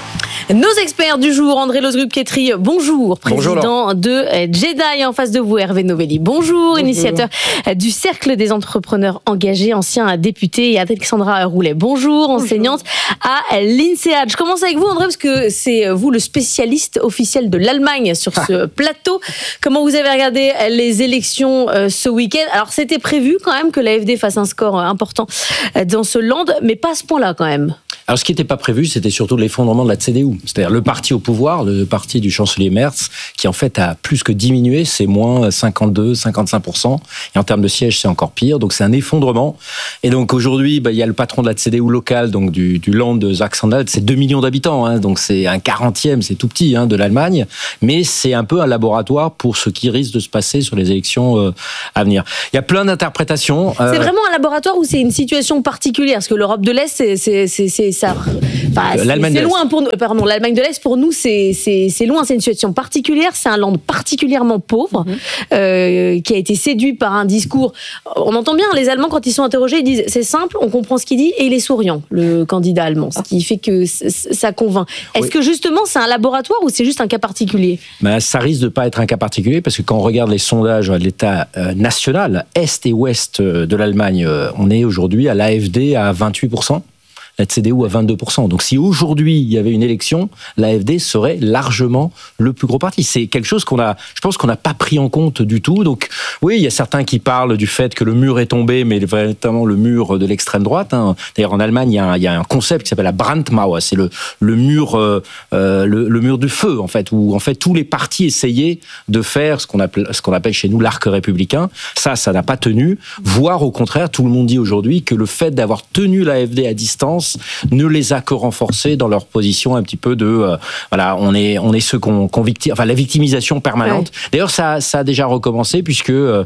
[SPEAKER 17] Nos experts du jour, André Lozrup-Pietri, bonjour, président bonjour, de Jedi, en face de vous, Hervé Novelli, bonjour, bonjour, initiateur du Cercle des entrepreneurs engagés, ancien député, et Alexandra Roulet, bonjour, enseignante bonjour. à l'INSEAD. Je commence avec vous, André, parce que c'est vous le spécialiste officiel de l'Allemagne sur ce plateau. Comment vous avez regardé les élections ce week-end? Alors, c'était prévu quand même que l'A F D fasse un score important dans ce land, mais pas à ce point-là quand même.
[SPEAKER 18] Alors, ce qui n'était pas prévu, c'était surtout l'effondrement de la C D U. C'est-à-dire le parti au pouvoir, le parti du chancelier Merz, qui en fait a plus que diminué, c'est moins cinquante-deux, cinquante-cinq pour cent. Et en termes de sièges, c'est encore pire. Donc, c'est un effondrement. Et donc, aujourd'hui, bah, il y a le patron de la C D U locale, donc du, du Land de Sachsen-Anhalt, c'est deux millions d'habitants. Hein, donc, c'est un quarantième, c'est tout petit, hein, de l'Allemagne. Mais c'est un peu un laboratoire pour ce qui risque de se passer sur les élections euh, à venir. Il y a plein d'interprétations. Euh... C'est
[SPEAKER 17] vraiment un laboratoire ou c'est une situation particulière? Parce que l'Europe de l'Est, c'est, c'est, c'est, c'est ça. Enfin, c'est, L'Allemagne c'est loin pour nous. Pardon, l'Allemagne de l'Est pour nous, c'est, c'est, c'est loin. C'est une situation particulière. C'est un land particulièrement pauvre mm-hmm. euh, qui a été séduit par un discours. On entend bien les Allemands quand ils sont interrogés, ils disent c'est simple, on comprend ce qu'il dit et il est souriant, le candidat allemand, ce qui fait que ça convainc. Est-ce oui. que justement c'est un laboratoire ou c'est juste un cas particulier? Ben, ça risque de pas être un cas particulier parce que quand on regarde les sondages à l'état euh, national, est et ouest de l'Allemagne, euh, on est aujourd'hui à l'A F D à vingt-huit pour cent. La C D U à vingt-deux pour cent. Donc si aujourd'hui il y avait une élection, l'A F D serait largement le plus gros parti. C'est quelque chose qu'on a, je pense qu'on n'a pas pris en compte du tout. Donc oui, il y a certains qui parlent du fait que le mur est tombé, mais véritablement le mur de l'extrême droite. Hein. D'ailleurs en Allemagne, il y a un, il y a un concept qui s'appelle la Brandmauer, c'est le, le mur, euh, le, le mur du feu en fait, où en fait tous les partis essayaient de faire ce qu'on appelle, ce qu'on appelle chez nous l'arc républicain. Ça, ça n'a pas tenu. Voire au contraire, tout le monde dit aujourd'hui que le fait d'avoir tenu l'A F D à distance ne les a que renforcés dans leur position un petit peu de euh, voilà, on est on est ceux qu'on qu'on victime, enfin la victimisation permanente. Ouais. D'ailleurs ça ça a déjà recommencé puisque euh,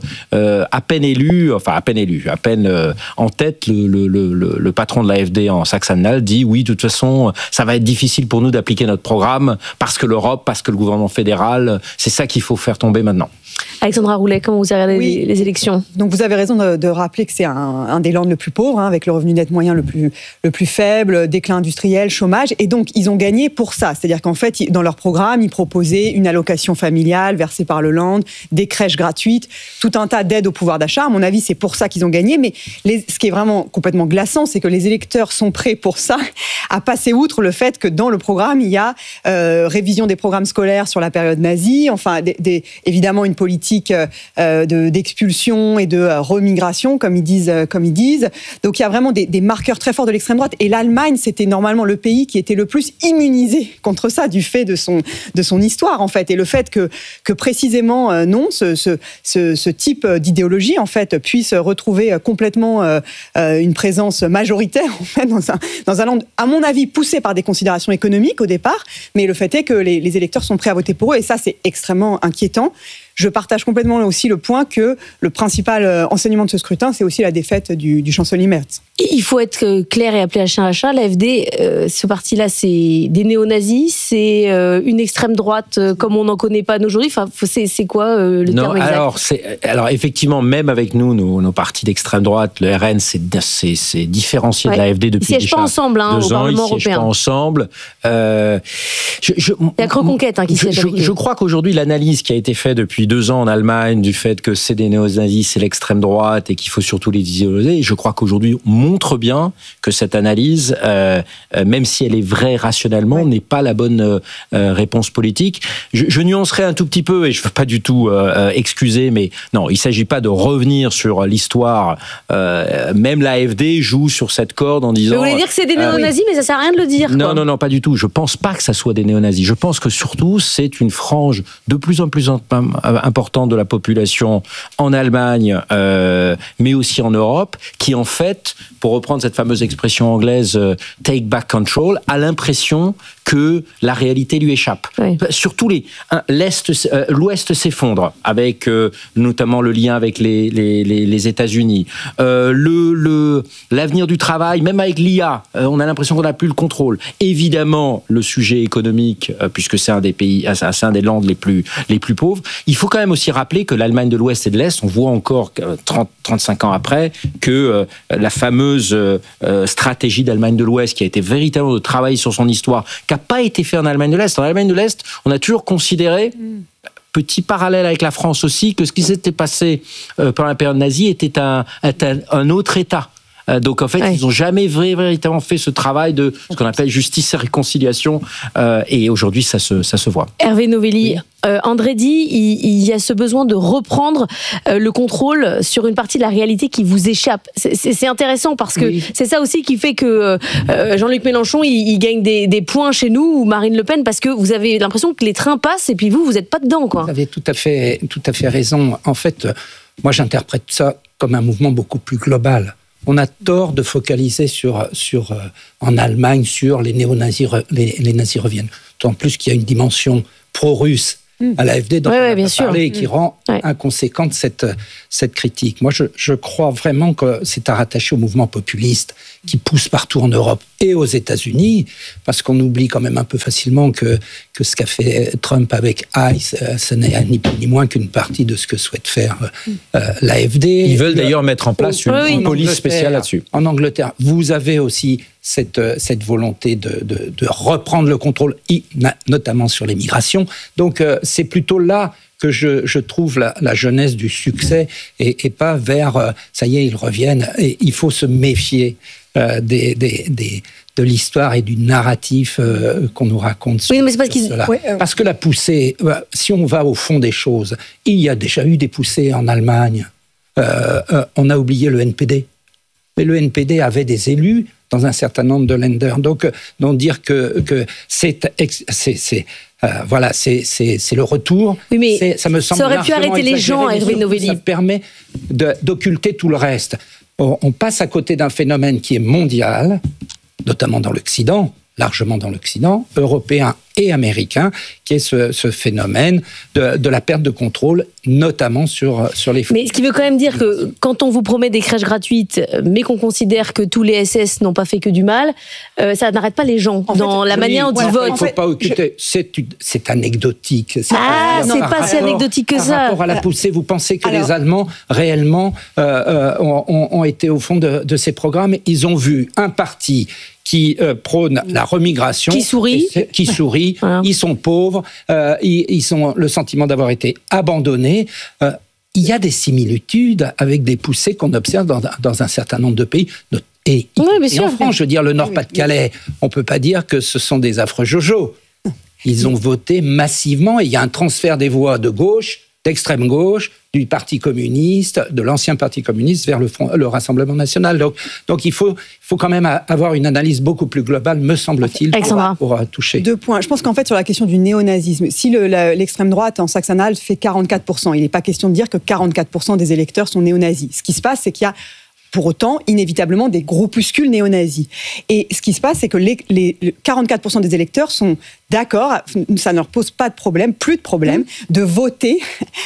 [SPEAKER 17] à peine élu, enfin à peine élu, à peine euh, en tête le, le le le patron de l'A F D en Sachsen-Anhalt dit oui, de toute façon ça va être difficile pour nous d'appliquer notre programme parce que l'Europe, parce que le gouvernement fédéral, c'est ça qu'il faut faire tomber maintenant. Alexandra Roulet, comment vous avez regardé oui. les, les élections?
[SPEAKER 19] Donc vous avez raison de, de rappeler que c'est un, un des lands le plus pauvre, hein, avec le revenu net moyen le plus, le plus faible, déclin industriel, chômage, et donc ils ont gagné pour ça. C'est-à-dire qu'en fait, dans leur programme, ils proposaient une allocation familiale versée par le land, des crèches gratuites, tout un tas d'aides au pouvoir d'achat. À mon avis, c'est pour ça qu'ils ont gagné, mais les, ce qui est vraiment complètement glaçant, c'est que les électeurs sont prêts pour ça à passer outre le fait que dans le programme, il y a euh, révision des programmes scolaires sur la période nazie, enfin des, des, évidemment une politique euh, de, d'expulsion et de euh, remigration, comme ils disent, euh, comme ils disent. Donc il y a vraiment des, des marqueurs très forts de l'extrême droite. Et l'Allemagne, c'était normalement le pays qui était le plus immunisé contre ça, du fait de son de son histoire en fait, et le fait que que précisément euh, non, ce, ce ce ce type d'idéologie en fait puisse retrouver complètement euh, une présence majoritaire en fait dans un dans un land, à mon avis, poussé par des considérations économiques au départ, mais le fait est que les, les électeurs sont prêts à voter pour eux, et ça c'est extrêmement inquiétant. Je partage complètement aussi le point que le principal enseignement de ce scrutin, c'est aussi la défaite du, du chancelier Merz.
[SPEAKER 17] Il faut être clair et appeler un chat un chat. L'A F D, euh, ce parti-là, c'est des néo-nazis, c'est euh, une extrême droite euh, comme on n'en connaît pas aujourd'hui. Enfin, c'est, c'est quoi euh, le
[SPEAKER 18] non,
[SPEAKER 17] terme exact?
[SPEAKER 18] alors, c'est, alors, effectivement, même avec nous, nos, nos partis d'extrême droite, le R N, c'est, c'est, c'est différencié ouais. de l'A F D depuis déjà deux ans. Ils ne siègent pas ensemble hein, au Parlement européen. Ils ne siègent pas ensemble. Euh, je, je,
[SPEAKER 17] Il y a que Reconquête hein, qui
[SPEAKER 18] je,
[SPEAKER 17] siège
[SPEAKER 18] je,
[SPEAKER 17] avec
[SPEAKER 18] je crois qu'aujourd'hui, l'analyse qui a été faite depuis deux ans en Allemagne, du fait que c'est des néo-nazis, c'est l'extrême droite et qu'il faut surtout les idéologiser, et je crois qu'aujourd'hui, on montre bien que cette analyse, euh, euh, même si elle est vraie rationnellement, ouais. n'est pas la bonne euh, réponse politique. Je, je nuancerai un tout petit peu, et je ne veux pas du tout euh, excuser, mais non, il ne s'agit pas de revenir sur l'histoire. Euh, même l'A F D joue sur cette corde en disant...
[SPEAKER 17] Vous voulez dire que c'est des néo-nazis, euh, oui. mais ça ne sert à rien de le dire.
[SPEAKER 18] Non,
[SPEAKER 17] quoi.
[SPEAKER 18] non, non, pas du tout. Je ne pense pas que ça soit des néo-nazis. Je pense que surtout, c'est une frange de plus en plus importante de la population en Allemagne, euh, mais aussi en Europe, qui en fait, pour reprendre cette fameuse expression anglaise euh, « take back control », a l'impression que la réalité lui échappe. Oui. Surtout les, hein, l'Est, euh, l'Ouest s'effondre, avec euh, notamment le lien avec les, les, les, les États-Unis. Euh, le, le, l'avenir du travail, même avec l'I A, euh, on a l'impression qu'on n'a plus le contrôle. Évidemment, le sujet économique, euh, puisque c'est un des pays, c'est un des landes les plus, les plus pauvres. Il faut quand même aussi rappeler que l'Allemagne de l'Ouest et de l'Est, on voit encore trente, trente-cinq ans après que euh, la fameuse euh, stratégie d'Allemagne de l'Ouest, qui a été véritablement de travailler sur son histoire, qui n'a pas été fait en Allemagne de l'Est. En Allemagne de l'Est, on a toujours considéré, petit parallèle avec la France aussi, que ce qui s'était passé euh, pendant la période nazie était un, était un autre État. Donc en fait, ouais. ils n'ont jamais véritablement fait ce travail de ce qu'on appelle justice et réconciliation. Euh, et aujourd'hui, ça se, ça se voit.
[SPEAKER 17] Hervé Novelli, oui. euh, André dit il, il y a ce besoin de reprendre euh, le contrôle sur une partie de la réalité qui vous échappe. C'est, c'est, c'est intéressant parce que oui. c'est ça aussi qui fait que euh, Jean-Luc Mélenchon il, il gagne des, des points chez nous ou Marine Le Pen parce que vous avez l'impression que les trains passent et puis vous, vous n'êtes pas dedans, quoi.
[SPEAKER 20] Vous avez tout à fait, tout à fait raison. En fait, moi, j'interprète ça comme un mouvement beaucoup plus global. On a tort de focaliser sur, sur, euh, en Allemagne sur les néo-nazis, les, les nazis reviennent. D'autant plus qu'il y a une dimension pro-russe mmh. à l'A F D dont ouais, on a parlé et qui mmh. rend ouais. inconséquente cette, cette critique. Moi, je, je crois vraiment que c'est à rattacher au mouvement populiste qui pousse partout en Europe et aux États-Unis, parce qu'on oublie quand même un peu facilement que, que ce qu'a fait Trump avec ICE, ce n'est ni plus ni moins qu'une partie de ce que souhaite faire euh, l'A F D.
[SPEAKER 18] Ils veulent d'ailleurs mettre en place une, oui, une police spéciale là-dessus.
[SPEAKER 20] En Angleterre, vous avez aussi cette, cette volonté de, de, de reprendre le contrôle, notamment sur les migrations. Donc euh, c'est plutôt là que je, je trouve la, la jeunesse du succès et, et pas vers euh, ça y est, ils reviennent. Et il faut se méfier euh, des, des, des, de l'histoire et du narratif euh, qu'on nous raconte sur,
[SPEAKER 17] oui, mais c'est parce,
[SPEAKER 20] sur cela. Ouais, euh... parce que la poussée, euh, si on va au fond des choses, il y a déjà eu des poussées en Allemagne. Euh, euh, on a oublié le N P D. Mais le N P D avait des élus dans un certain nombre de Länder. Donc, euh, donc dire que, que c'est... c'est, c'est Euh, voilà, c'est, c'est, c'est le retour.
[SPEAKER 17] Oui, mais
[SPEAKER 20] c'est, ça me semble
[SPEAKER 17] ça aurait pu arrêter les gens, Hervé Novelli.
[SPEAKER 20] Ça permet de, d'occulter tout le reste. On, on passe à côté d'un phénomène qui est mondial, notamment dans l'Occident, largement dans l'Occident, européen et américain, qui est ce, ce phénomène de, de la perte de contrôle, notamment sur, sur les...
[SPEAKER 17] Mais ce qui veut quand même dire que quand on vous promet des crèches gratuites, mais qu'on considère que tous les S S n'ont pas fait que du mal, euh, ça n'arrête pas les gens en dans fait, la oui, manière dont ils votent.
[SPEAKER 20] Il ne faut pas occulter. Je... C'est, c'est anecdotique. C'est
[SPEAKER 17] ah, pas, c'est pas si anecdotique que
[SPEAKER 20] par
[SPEAKER 17] ça.
[SPEAKER 20] Par rapport à la poussée, vous pensez que Alors... les Allemands, réellement, euh, ont, ont été au fond de, de ces programmes. Ils ont vu un parti qui euh, prône la remigration,
[SPEAKER 17] qui sourit,
[SPEAKER 20] qui sourit, voilà. Ils sont pauvres, euh, ils, ils ont le sentiment d'avoir été abandonnés. Euh, il y a des similitudes avec des poussées qu'on observe dans, dans un certain nombre de pays. Et,
[SPEAKER 17] oui,
[SPEAKER 20] et en France, je veux dire, le Nord-Pas-de-Calais, on ne peut pas dire que ce sont des affreux jojos. Ils ont voté massivement et il y a un transfert des voix de gauche, d'extrême gauche, du Parti communiste, de l'ancien Parti communiste vers le, front, le Rassemblement national. Donc, donc il faut, faut quand même avoir une analyse beaucoup plus globale, me semble-t-il, pour, pour toucher.
[SPEAKER 19] Deux points. Je pense qu'en fait, sur la question du néonazisme, si le, la, l'extrême droite en Saxe-Anhalt fait quarante-quatre pour cent, il n'est pas question de dire que quarante-quatre pour cent des électeurs sont néonazis. Ce qui se passe, c'est qu'il y a pour autant, inévitablement, des groupuscules néo-nazis. Et ce qui se passe, c'est que les, les, les quarante-quatre pour cent des électeurs sont d'accord, ça ne leur pose pas de problème, plus de problème, de voter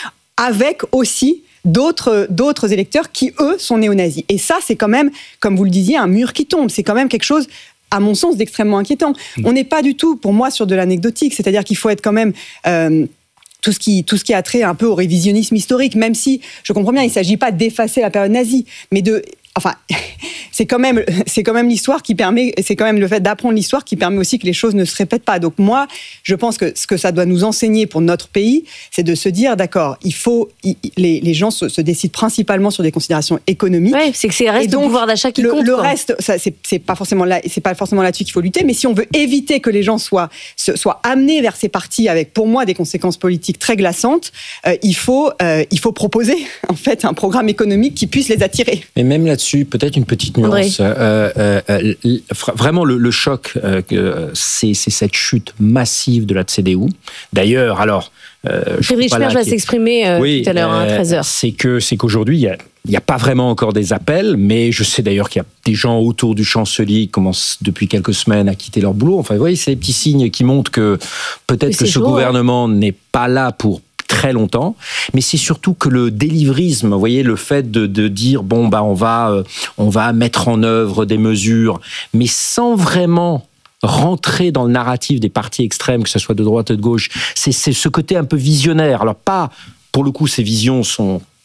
[SPEAKER 19] avec aussi d'autres, d'autres électeurs qui, eux, sont néo-nazis. Et ça, c'est quand même, comme vous le disiez, un mur qui tombe. C'est quand même quelque chose, à mon sens, d'extrêmement inquiétant. Mmh. On n'est pas du tout, pour moi, sur de l'anecdotique. C'est-à-dire qu'il faut être quand même... Euh, Tout ce, qui, tout ce qui a trait un peu au révisionnisme historique, même si, je comprends bien, il ne s'agit pas d'effacer la période nazie, mais de... Enfin, c'est quand même, c'est quand même l'histoire qui permet, c'est quand même le fait d'apprendre l'histoire qui permet aussi que les choses ne se répètent pas. Donc moi, je pense que ce que ça doit nous enseigner pour notre pays, c'est de se dire, d'accord, il faut, il, les, les gens se, se décident principalement sur des considérations économiques.
[SPEAKER 17] Oui, c'est que c'est le reste du pouvoir d'achat qui
[SPEAKER 19] le,
[SPEAKER 17] compte.
[SPEAKER 19] Le quoi. reste, ça, c'est, c'est pas forcément là, c'est pas forcément là-dessus qu'il faut lutter, mais si on veut éviter que les gens soient, soient amenés vers ces partis avec, pour moi, des conséquences politiques très glaçantes, euh, il faut, euh, il faut proposer, en fait, un programme économique qui puisse les attirer.
[SPEAKER 18] Mais même là-dessus, peut-être une petite nuance. Euh, euh, euh, vraiment, le, le choc, euh, c'est, c'est cette chute massive de la C D U. D'ailleurs, alors...
[SPEAKER 17] Euh, Friedrich Merz va s'exprimer euh,
[SPEAKER 18] oui,
[SPEAKER 17] tout à l'heure à
[SPEAKER 18] euh,
[SPEAKER 17] treize heures.
[SPEAKER 18] C'est, que, c'est qu'aujourd'hui, il n'y a, a pas vraiment encore des appels, mais je sais d'ailleurs qu'il y a des gens autour du chancelier qui commencent depuis quelques semaines à quitter leur boulot. Enfin, vous voyez, c'est des petits signes qui montrent que peut-être mais que ce chaud, gouvernement hein. n'est pas là pour très longtemps, mais c'est surtout que le délivrisme, vous voyez, le fait de, de dire bon bah on va euh, on va mettre en œuvre des mesures, mais sans vraiment rentrer dans le narratif des partis extrêmes, que ce soit de droite ou de gauche, c'est, c'est ce côté un peu visionnaire. Alors pas, pour le coup, ces visions sont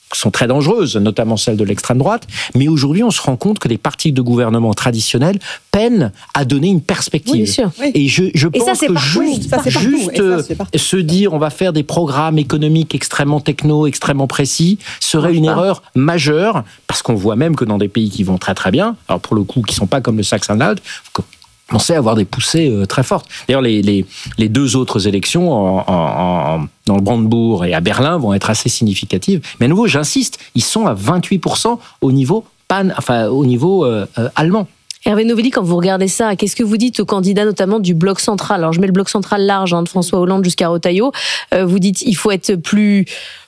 [SPEAKER 18] sont très dangereuses, notamment celles de l'extrême droite. Mais aujourd'hui, on se rend compte que les partis de gouvernement traditionnels peinent à donner une perspective.
[SPEAKER 17] Oui, bien sûr. Oui.
[SPEAKER 18] Et je, je pense
[SPEAKER 17] ça, c'est
[SPEAKER 18] que
[SPEAKER 17] partout.
[SPEAKER 18] juste,
[SPEAKER 17] Ça, c'est partout.
[SPEAKER 18] juste
[SPEAKER 17] Et ça, c'est partout.
[SPEAKER 18] se dire on va faire des programmes économiques extrêmement techno, extrêmement précis, serait une
[SPEAKER 17] pas.
[SPEAKER 18] erreur majeure, parce qu'on voit même que dans des pays qui vont très très bien, alors pour le coup, qui sont pas comme le Saxe-Anhalt, commencer à avoir des poussées euh, très fortes. D'ailleurs, les, les, les deux autres élections en, en, en, dans le Brandebourg et à Berlin vont être assez significatives. Mais à nouveau, j'insiste, ils sont à vingt-huit pour cent au niveau, pan, enfin, au niveau euh, euh, allemand.
[SPEAKER 17] Hervé Novelli, quand vous regardez ça, qu'est-ce que vous dites aux candidats notamment du bloc central ? Alors je mets le bloc central large, hein, de François Hollande jusqu'à Retailleau. Euh, vous dites il faut être plus...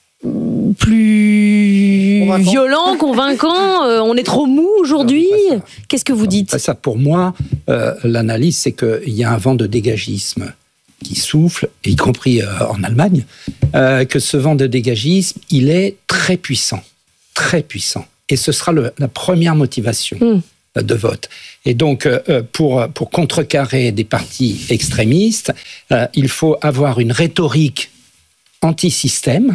[SPEAKER 17] plus convaincant. violent, convaincant, euh, on est trop mou aujourd'hui. Qu'est-ce que vous dites ?
[SPEAKER 20] Ça, pour moi, euh, l'analyse, c'est qu'il y a un vent de dégagisme qui souffle, y compris euh, en Allemagne, euh, que ce vent de dégagisme, il est très puissant, très puissant. Et ce sera le, la première motivation mmh. de vote. Et donc, euh, pour, pour contrecarrer des partis extrémistes, euh, il faut avoir une rhétorique anti-système,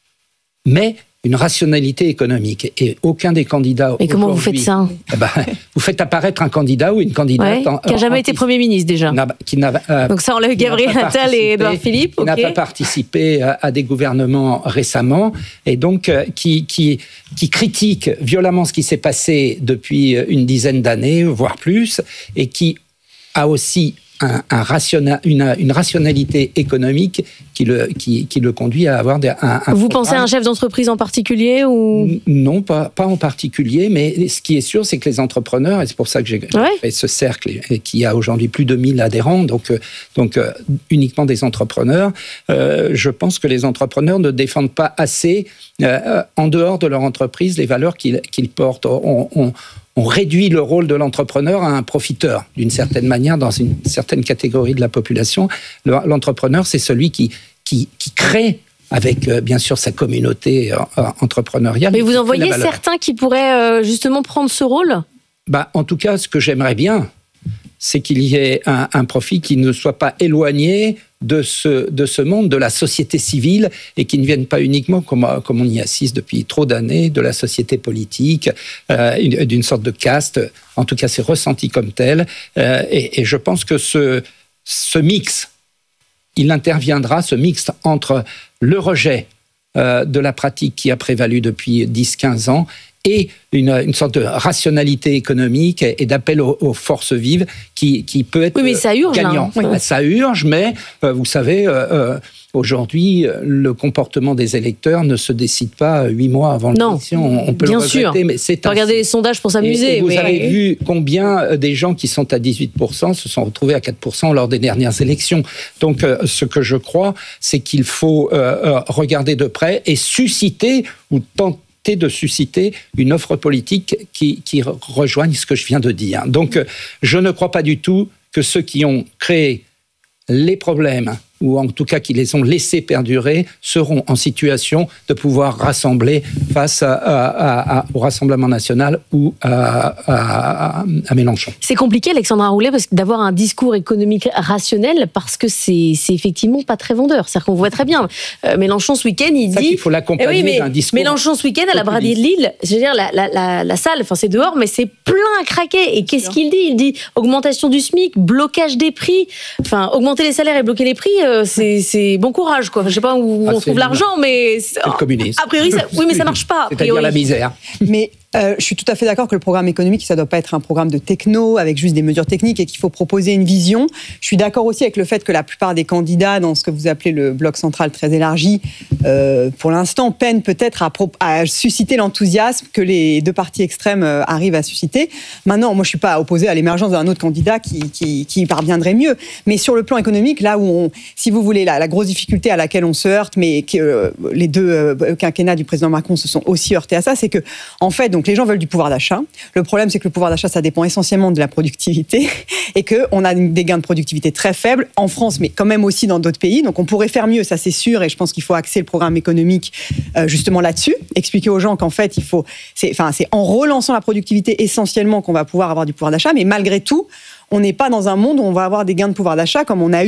[SPEAKER 20] mais une rationalité économique. Et aucun des candidats...
[SPEAKER 17] Mais comment vous faites ça ?
[SPEAKER 20] eh ben, vous faites apparaître un candidat ou une candidate...
[SPEAKER 17] Ouais,
[SPEAKER 20] en,
[SPEAKER 17] qui n'a jamais
[SPEAKER 20] anti-
[SPEAKER 17] été Premier ministre, déjà.
[SPEAKER 20] n'a- qui n'a, euh,
[SPEAKER 17] Donc ça, on l'a eu
[SPEAKER 20] qui n'a
[SPEAKER 17] Gabriel
[SPEAKER 20] pas
[SPEAKER 17] Attal et
[SPEAKER 20] participé-
[SPEAKER 17] Édouard Philippe.
[SPEAKER 20] Qui n'a
[SPEAKER 17] ok.
[SPEAKER 20] pas participé à, à des gouvernements récemment, et donc euh, qui, qui, qui critique violemment ce qui s'est passé depuis une dizaine d'années, voire plus, et qui a aussi un, un rationa- une, une rationalité économique qui le, qui, qui le conduit à avoir des, un, un
[SPEAKER 17] Vous pensez à un chef d'entreprise en particulier ou...
[SPEAKER 20] Non, pas, pas en particulier, mais ce qui est sûr, c'est que les entrepreneurs, et c'est pour ça que j'ai
[SPEAKER 17] Ouais.
[SPEAKER 20] fait ce cercle, et qui a aujourd'hui plus de mille adhérents, donc, euh, donc euh, uniquement des entrepreneurs, euh, je pense que les entrepreneurs ne défendent pas assez, euh, en dehors de leur entreprise, les valeurs qu'ils, qu'ils portent. On, on, on réduit le rôle de l'entrepreneur à un profiteur, d'une certaine manière, dans une certaine catégorie de la population. Le- L'entrepreneur, c'est celui qui, qui, qui crée, avec euh, bien sûr sa communauté euh, entrepreneuriale.
[SPEAKER 17] Mais vous
[SPEAKER 20] qui
[SPEAKER 17] en
[SPEAKER 20] crée la
[SPEAKER 17] voyez
[SPEAKER 20] valeur.
[SPEAKER 17] certains qui pourraient euh, justement prendre ce rôle ?
[SPEAKER 20] Bah, en tout cas, ce que j'aimerais bien, c'est qu'il y ait un, un profil qui ne soit pas éloigné de ce, de ce monde, de la société civile, et qui ne vienne pas uniquement, comme, comme on y assiste depuis trop d'années, de la société politique, euh, une- d'une sorte de caste. En tout cas, c'est ressenti comme tel. Euh, et, et je pense que ce, ce mix, il interviendra, ce mix entre le rejet euh, de la pratique qui a prévalu depuis dix à quinze ans et une, une sorte de rationalité économique et, et d'appel aux, aux forces vives qui, qui peut être
[SPEAKER 17] Oui, mais ça urge, là,
[SPEAKER 20] gagnant.
[SPEAKER 17] hein. Oui.
[SPEAKER 20] Ça urge, mais euh, vous savez, euh, euh, aujourd'hui, le comportement des électeurs ne se décide pas huit mois avant
[SPEAKER 17] Non,
[SPEAKER 20] l'élection. On, on peut
[SPEAKER 17] bien
[SPEAKER 20] le regretter,
[SPEAKER 17] sûr.
[SPEAKER 20] mais c'est
[SPEAKER 17] Faut regarder
[SPEAKER 20] ainsi.
[SPEAKER 17] les sondages pour
[SPEAKER 20] Et,
[SPEAKER 17] s'amuser.
[SPEAKER 20] et vous
[SPEAKER 17] mais...
[SPEAKER 20] avez vu combien euh, des gens qui sont à dix-huit pour cent se sont retrouvés à quatre pour cent lors des dernières élections. Donc, euh, ce que je crois, c'est qu'il faut euh, euh, regarder de près et susciter ou tenter de susciter une offre politique qui, qui re- rejoigne ce que je viens de dire. Donc, euh, je ne crois pas du tout que ceux qui ont créé les problèmes, ou en tout cas qui les ont laissés perdurer, seront en situation de pouvoir rassembler face à, à- à- au Rassemblement national ou à, à- à Mélenchon.
[SPEAKER 17] C'est compliqué, Alexandra Roulet, parce que d'avoir un discours économique rationnel, parce que c'est, c'est effectivement pas très vendeur. C'est-à-dire qu'on voit très bien. Euh, Mélenchon, ce week-end, il
[SPEAKER 20] Ça
[SPEAKER 17] dit...
[SPEAKER 20] qu'il faut l'accompagner
[SPEAKER 17] Eh oui, mais
[SPEAKER 20] d'un discours
[SPEAKER 17] Mélenchon, ce week-end, à la Brasier de Lille, je veux dire, la, la, la, la salle, enfin, c'est dehors, mais c'est plein à craquer. Et qu'est-ce qu'il dit ? Il dit augmentation du SMIC, blocage des prix. Enfin, augmenter les salaires et bloquer les prix, euh, c'est, c'est bon courage, quoi. Je sais pas où
[SPEAKER 20] Ah,
[SPEAKER 17] on
[SPEAKER 20] c'est
[SPEAKER 17] trouve
[SPEAKER 20] le-
[SPEAKER 17] l'argent, mais...
[SPEAKER 20] C'est le communisme.
[SPEAKER 17] A priori, ça, oui, mais ça marche pas. a
[SPEAKER 20] C'est-à-dire
[SPEAKER 17] priori.
[SPEAKER 20] la misère.
[SPEAKER 19] Mais euh, je suis tout à fait d'accord que le programme économique, ça ne doit pas être un programme de techno avec juste des mesures techniques et qu'il faut proposer une vision. Je suis d'accord aussi avec le fait que la plupart des candidats dans ce que vous appelez le bloc central très élargi, euh, pour l'instant, peinent peut-être à, pro- à susciter l'enthousiasme que les deux partis extrêmes euh, arrivent à susciter. Maintenant, moi, je ne suis pas opposée à l'émergence d'un autre candidat qui, qui, qui y parviendrait mieux. Mais sur le plan économique, là où, on, si vous voulez, la, la grosse difficulté à laquelle on se heurte, mais que euh, les deux euh, quinquennats du président Macron se sont aussi heurtés à ça, c'est que, en fait, donc les gens veulent du pouvoir d'achat. Le problème, c'est que le pouvoir d'achat, ça dépend essentiellement de la productivité et qu'on a des gains de productivité très faibles en France, mais quand même aussi dans d'autres pays. Donc on pourrait faire mieux, ça c'est sûr, et je pense qu'il faut axer le programme économique euh, justement là-dessus, expliquer aux gens qu'en fait, il faut, c'est, enfin, c'est en relançant la productivité essentiellement qu'on va pouvoir avoir du pouvoir d'achat, mais malgré tout, on n'est pas dans un monde où on va avoir des gains de pouvoir d'achat comme on a eu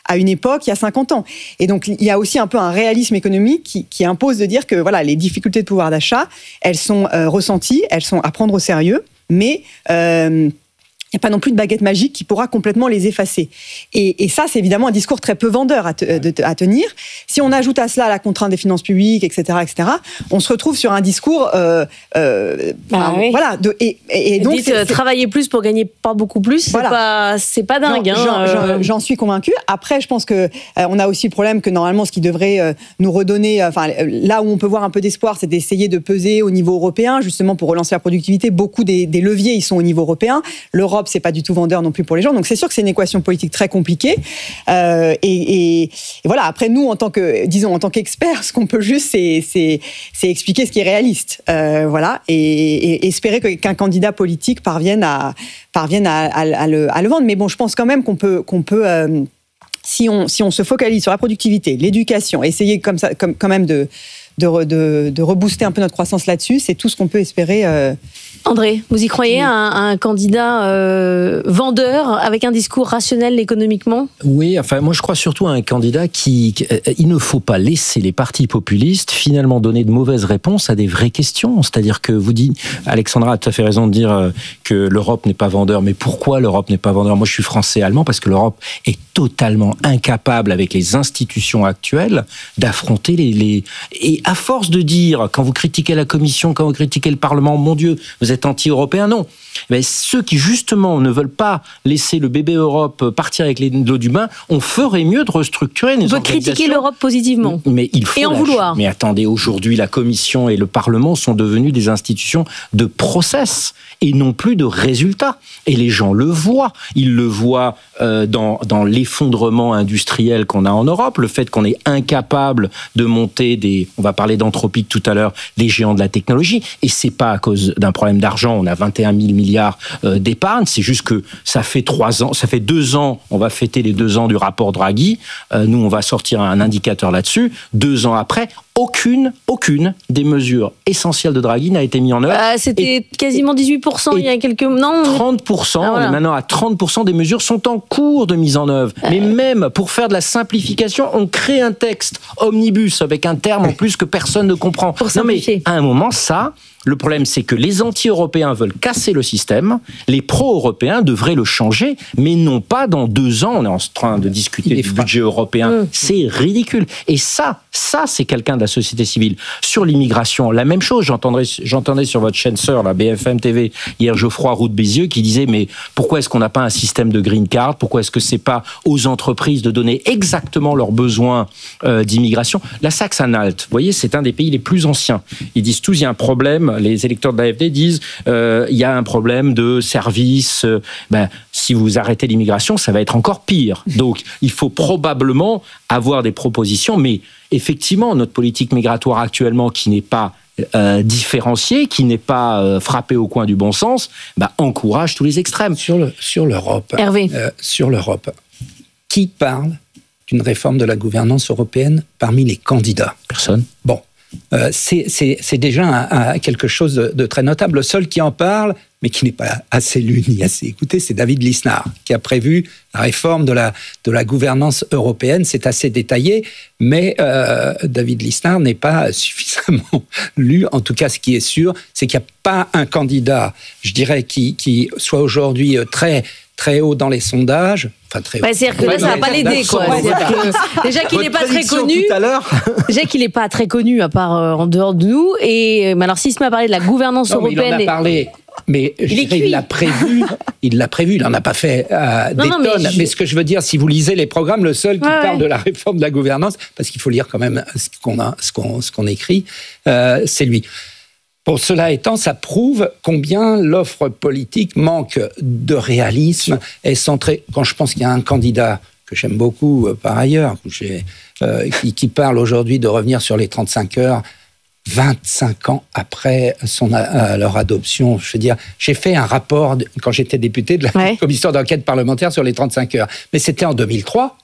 [SPEAKER 19] à une époque il y a cinquante ans. Et donc il y a aussi un peu un réalisme économique qui, qui impose de dire que voilà, les difficultés de pouvoir d'achat, elles sont euh, ressenties, elles sont à prendre au sérieux, mais euh, il n'y a pas non plus de baguette magique qui pourra complètement les effacer. Et, et ça, c'est évidemment un discours très peu vendeur à, te, de, à tenir. Si on ajoute à cela la contrainte des finances publiques, et cetera, et cetera, on se retrouve sur un discours, euh, euh,
[SPEAKER 17] ah,
[SPEAKER 19] enfin,
[SPEAKER 17] oui.
[SPEAKER 19] voilà. De, et, et, et donc,
[SPEAKER 17] dites, c'est, c'est... travailler plus pour gagner pas beaucoup plus, c'est voilà. pas, c'est pas dingue.
[SPEAKER 19] J'en,
[SPEAKER 17] hein,
[SPEAKER 19] j'en,
[SPEAKER 17] euh...
[SPEAKER 19] j'en suis convaincue. Après, je pense que euh, on a aussi le problème que normalement, ce qui devrait euh, nous redonner, enfin, euh, là où on peut voir un peu d'espoir, c'est d'essayer de peser au niveau européen, justement pour relancer la productivité. Beaucoup des, des leviers, ils sont au niveau européen. L'Europe, c'est pas du tout vendeur non plus pour les gens. Donc c'est sûr que c'est une équation politique très compliquée. Euh, et, et, et voilà. Après nous, en tant que, disons, en tant qu'experts, ce qu'on peut juste, c'est, c'est, c'est expliquer ce qui est réaliste. Euh, voilà. Et, et espérer que, qu'un candidat politique parvienne à, parvienne à, à, à, le, à le vendre. Mais bon, je pense quand même qu'on peut, qu'on peut. Euh, si on, si on se focalise sur la productivité, l'éducation, essayer comme ça, comme quand même de, de, de, de rebooster un peu notre croissance là-dessus, c'est tout ce qu'on peut espérer. Euh,
[SPEAKER 17] André, vous y croyez, un, un candidat euh, vendeur avec un discours rationnel économiquement ?
[SPEAKER 18] Oui, enfin moi je crois surtout à un candidat qui, qui euh, il ne faut pas laisser les partis populistes finalement donner de mauvaises réponses à des vraies questions. C'est-à-dire que vous dites, Alexandra a tout à fait raison de dire euh, que l'Europe n'est pas vendeur, mais pourquoi l'Europe n'est pas vendeur ? Moi je suis français et allemand parce que l'Europe est totalement incapable avec les institutions actuelles d'affronter les, les... Et à force de dire, quand vous critiquez la Commission, quand vous critiquez le Parlement, mon Dieu, vous êtes anti-européen, non. Mais ceux qui justement ne veulent pas laisser le bébé Europe partir avec l'eau du bain, on ferait mieux de restructurer les
[SPEAKER 17] organisations. On peut critiquer l'Europe positivement.
[SPEAKER 18] Mais il faut
[SPEAKER 17] et en
[SPEAKER 18] la...
[SPEAKER 17] vouloir.
[SPEAKER 18] Mais attendez, aujourd'hui, la Commission et le Parlement sont devenus des institutions de process et non plus de résultats. Et les gens le voient. Ils le voient euh, dans, dans l'effondrement industriel qu'on a en Europe, le fait qu'on est incapable de monter des, on va parler d'anthropique tout à l'heure, des géants de la technologie. Et c'est pas à cause d'un problème d'argent. On a vingt et un mille milliards euh, d'épargne. C'est juste que ça fait trois ans, ça fait deux ans. On va fêter les deux ans du rapport Draghi. Euh, nous, on va sortir un indicateur là-dessus. Deux ans après, aucune, aucune des mesures essentielles de Draghi n'a été mise en œuvre.
[SPEAKER 17] Euh, c'était et, quasiment dix-huit pour cent il y a quelques... Non,
[SPEAKER 18] trente pour cent, ah, voilà. On est maintenant à trente pour cent des mesures sont en cours de mise en œuvre. Euh... Mais même pour faire de la simplification, on crée un texte omnibus avec un terme en plus que personne ne comprend.
[SPEAKER 17] Pour simplifier.
[SPEAKER 18] Non mais à un moment, ça... Le problème, c'est que les anti-européens veulent casser le système, les pro-européens devraient le changer, mais non pas dans deux ans, on est en train de discuter du budget européen. Mmh. C'est ridicule. Et ça, ça, c'est quelqu'un de la société civile. Sur l'immigration, la même chose. J'entendais, j'entendais sur votre chaîne sœur, la B F M T V, hier Geoffroy Roux de Bézieux, qui disait, mais pourquoi est-ce qu'on n'a pas un système de green card ? Pourquoi est-ce que c'est pas aux entreprises de donner exactement leurs besoins euh, d'immigration ? La Saxe-Anhalt, vous voyez, c'est un des pays les plus anciens. Ils disent tous, il y a un problème. Les électeurs de l'A F D disent euh, il y a un problème de service. Euh, ben, si vous arrêtez l'immigration, ça va être encore pire. Donc, il faut probablement avoir des propositions. Mais effectivement, notre politique migratoire actuellement, qui n'est pas euh, différenciée, qui n'est pas euh, frappée au coin du bon sens, ben, encourage tous les extrêmes.
[SPEAKER 20] Sur, le, sur l'Europe,
[SPEAKER 17] Hervé.
[SPEAKER 20] Euh, sur l'Europe, qui parle d'une réforme de la gouvernance européenne parmi les candidats ?
[SPEAKER 18] Personne.
[SPEAKER 20] Bon. Euh, c'est, c'est, c'est déjà un, un, quelque chose de, de très notable. Le seul qui en parle, mais qui n'est pas assez lu ni assez écouté, c'est David Lisnard, qui a prévu la réforme de la, de la gouvernance européenne. C'est assez détaillé, mais euh, David Lisnard n'est pas suffisamment lu. En tout cas, ce qui est sûr, c'est qu'il n'y a pas un candidat, je dirais, qui, qui soit aujourd'hui très... très haut dans les sondages. Enfin, très haut.
[SPEAKER 17] Ouais, c'est-à-dire que là, ça va pas l'aider, quoi. Que, déjà qu'il n'est pas très connu.
[SPEAKER 18] Tout à l'heure.
[SPEAKER 17] Déjà qu'il n'est pas très connu, à part euh, en dehors de nous. Et mais alors, s'il se met à parler de la gouvernance
[SPEAKER 20] non,
[SPEAKER 17] européenne.
[SPEAKER 20] Mais il en a parlé. Mais je dirais, il l'a prévu. Il l'a prévu. Il n'en a pas fait euh, non, des non, tonnes. Mais, je... mais ce que je veux dire, si vous lisez les programmes, le seul qui ouais, parle ouais. de la réforme de la gouvernance, parce qu'il faut lire quand même ce qu'on a, ce qu'on, ce qu'on écrit, euh, c'est lui. Pour cela étant, ça prouve combien l'offre politique manque de réalisme et centrée. Quand je pense qu'il y a un candidat que j'aime beaucoup euh, par ailleurs, j'ai, euh, qui, qui parle aujourd'hui de revenir sur les trente-cinq heures, vingt-cinq ans après son, euh, leur adoption. Je veux dire, j'ai fait un rapport, de, quand j'étais député, de la ouais. commission d'enquête parlementaire sur les trente-cinq heures. Mais c'était en deux mille trois.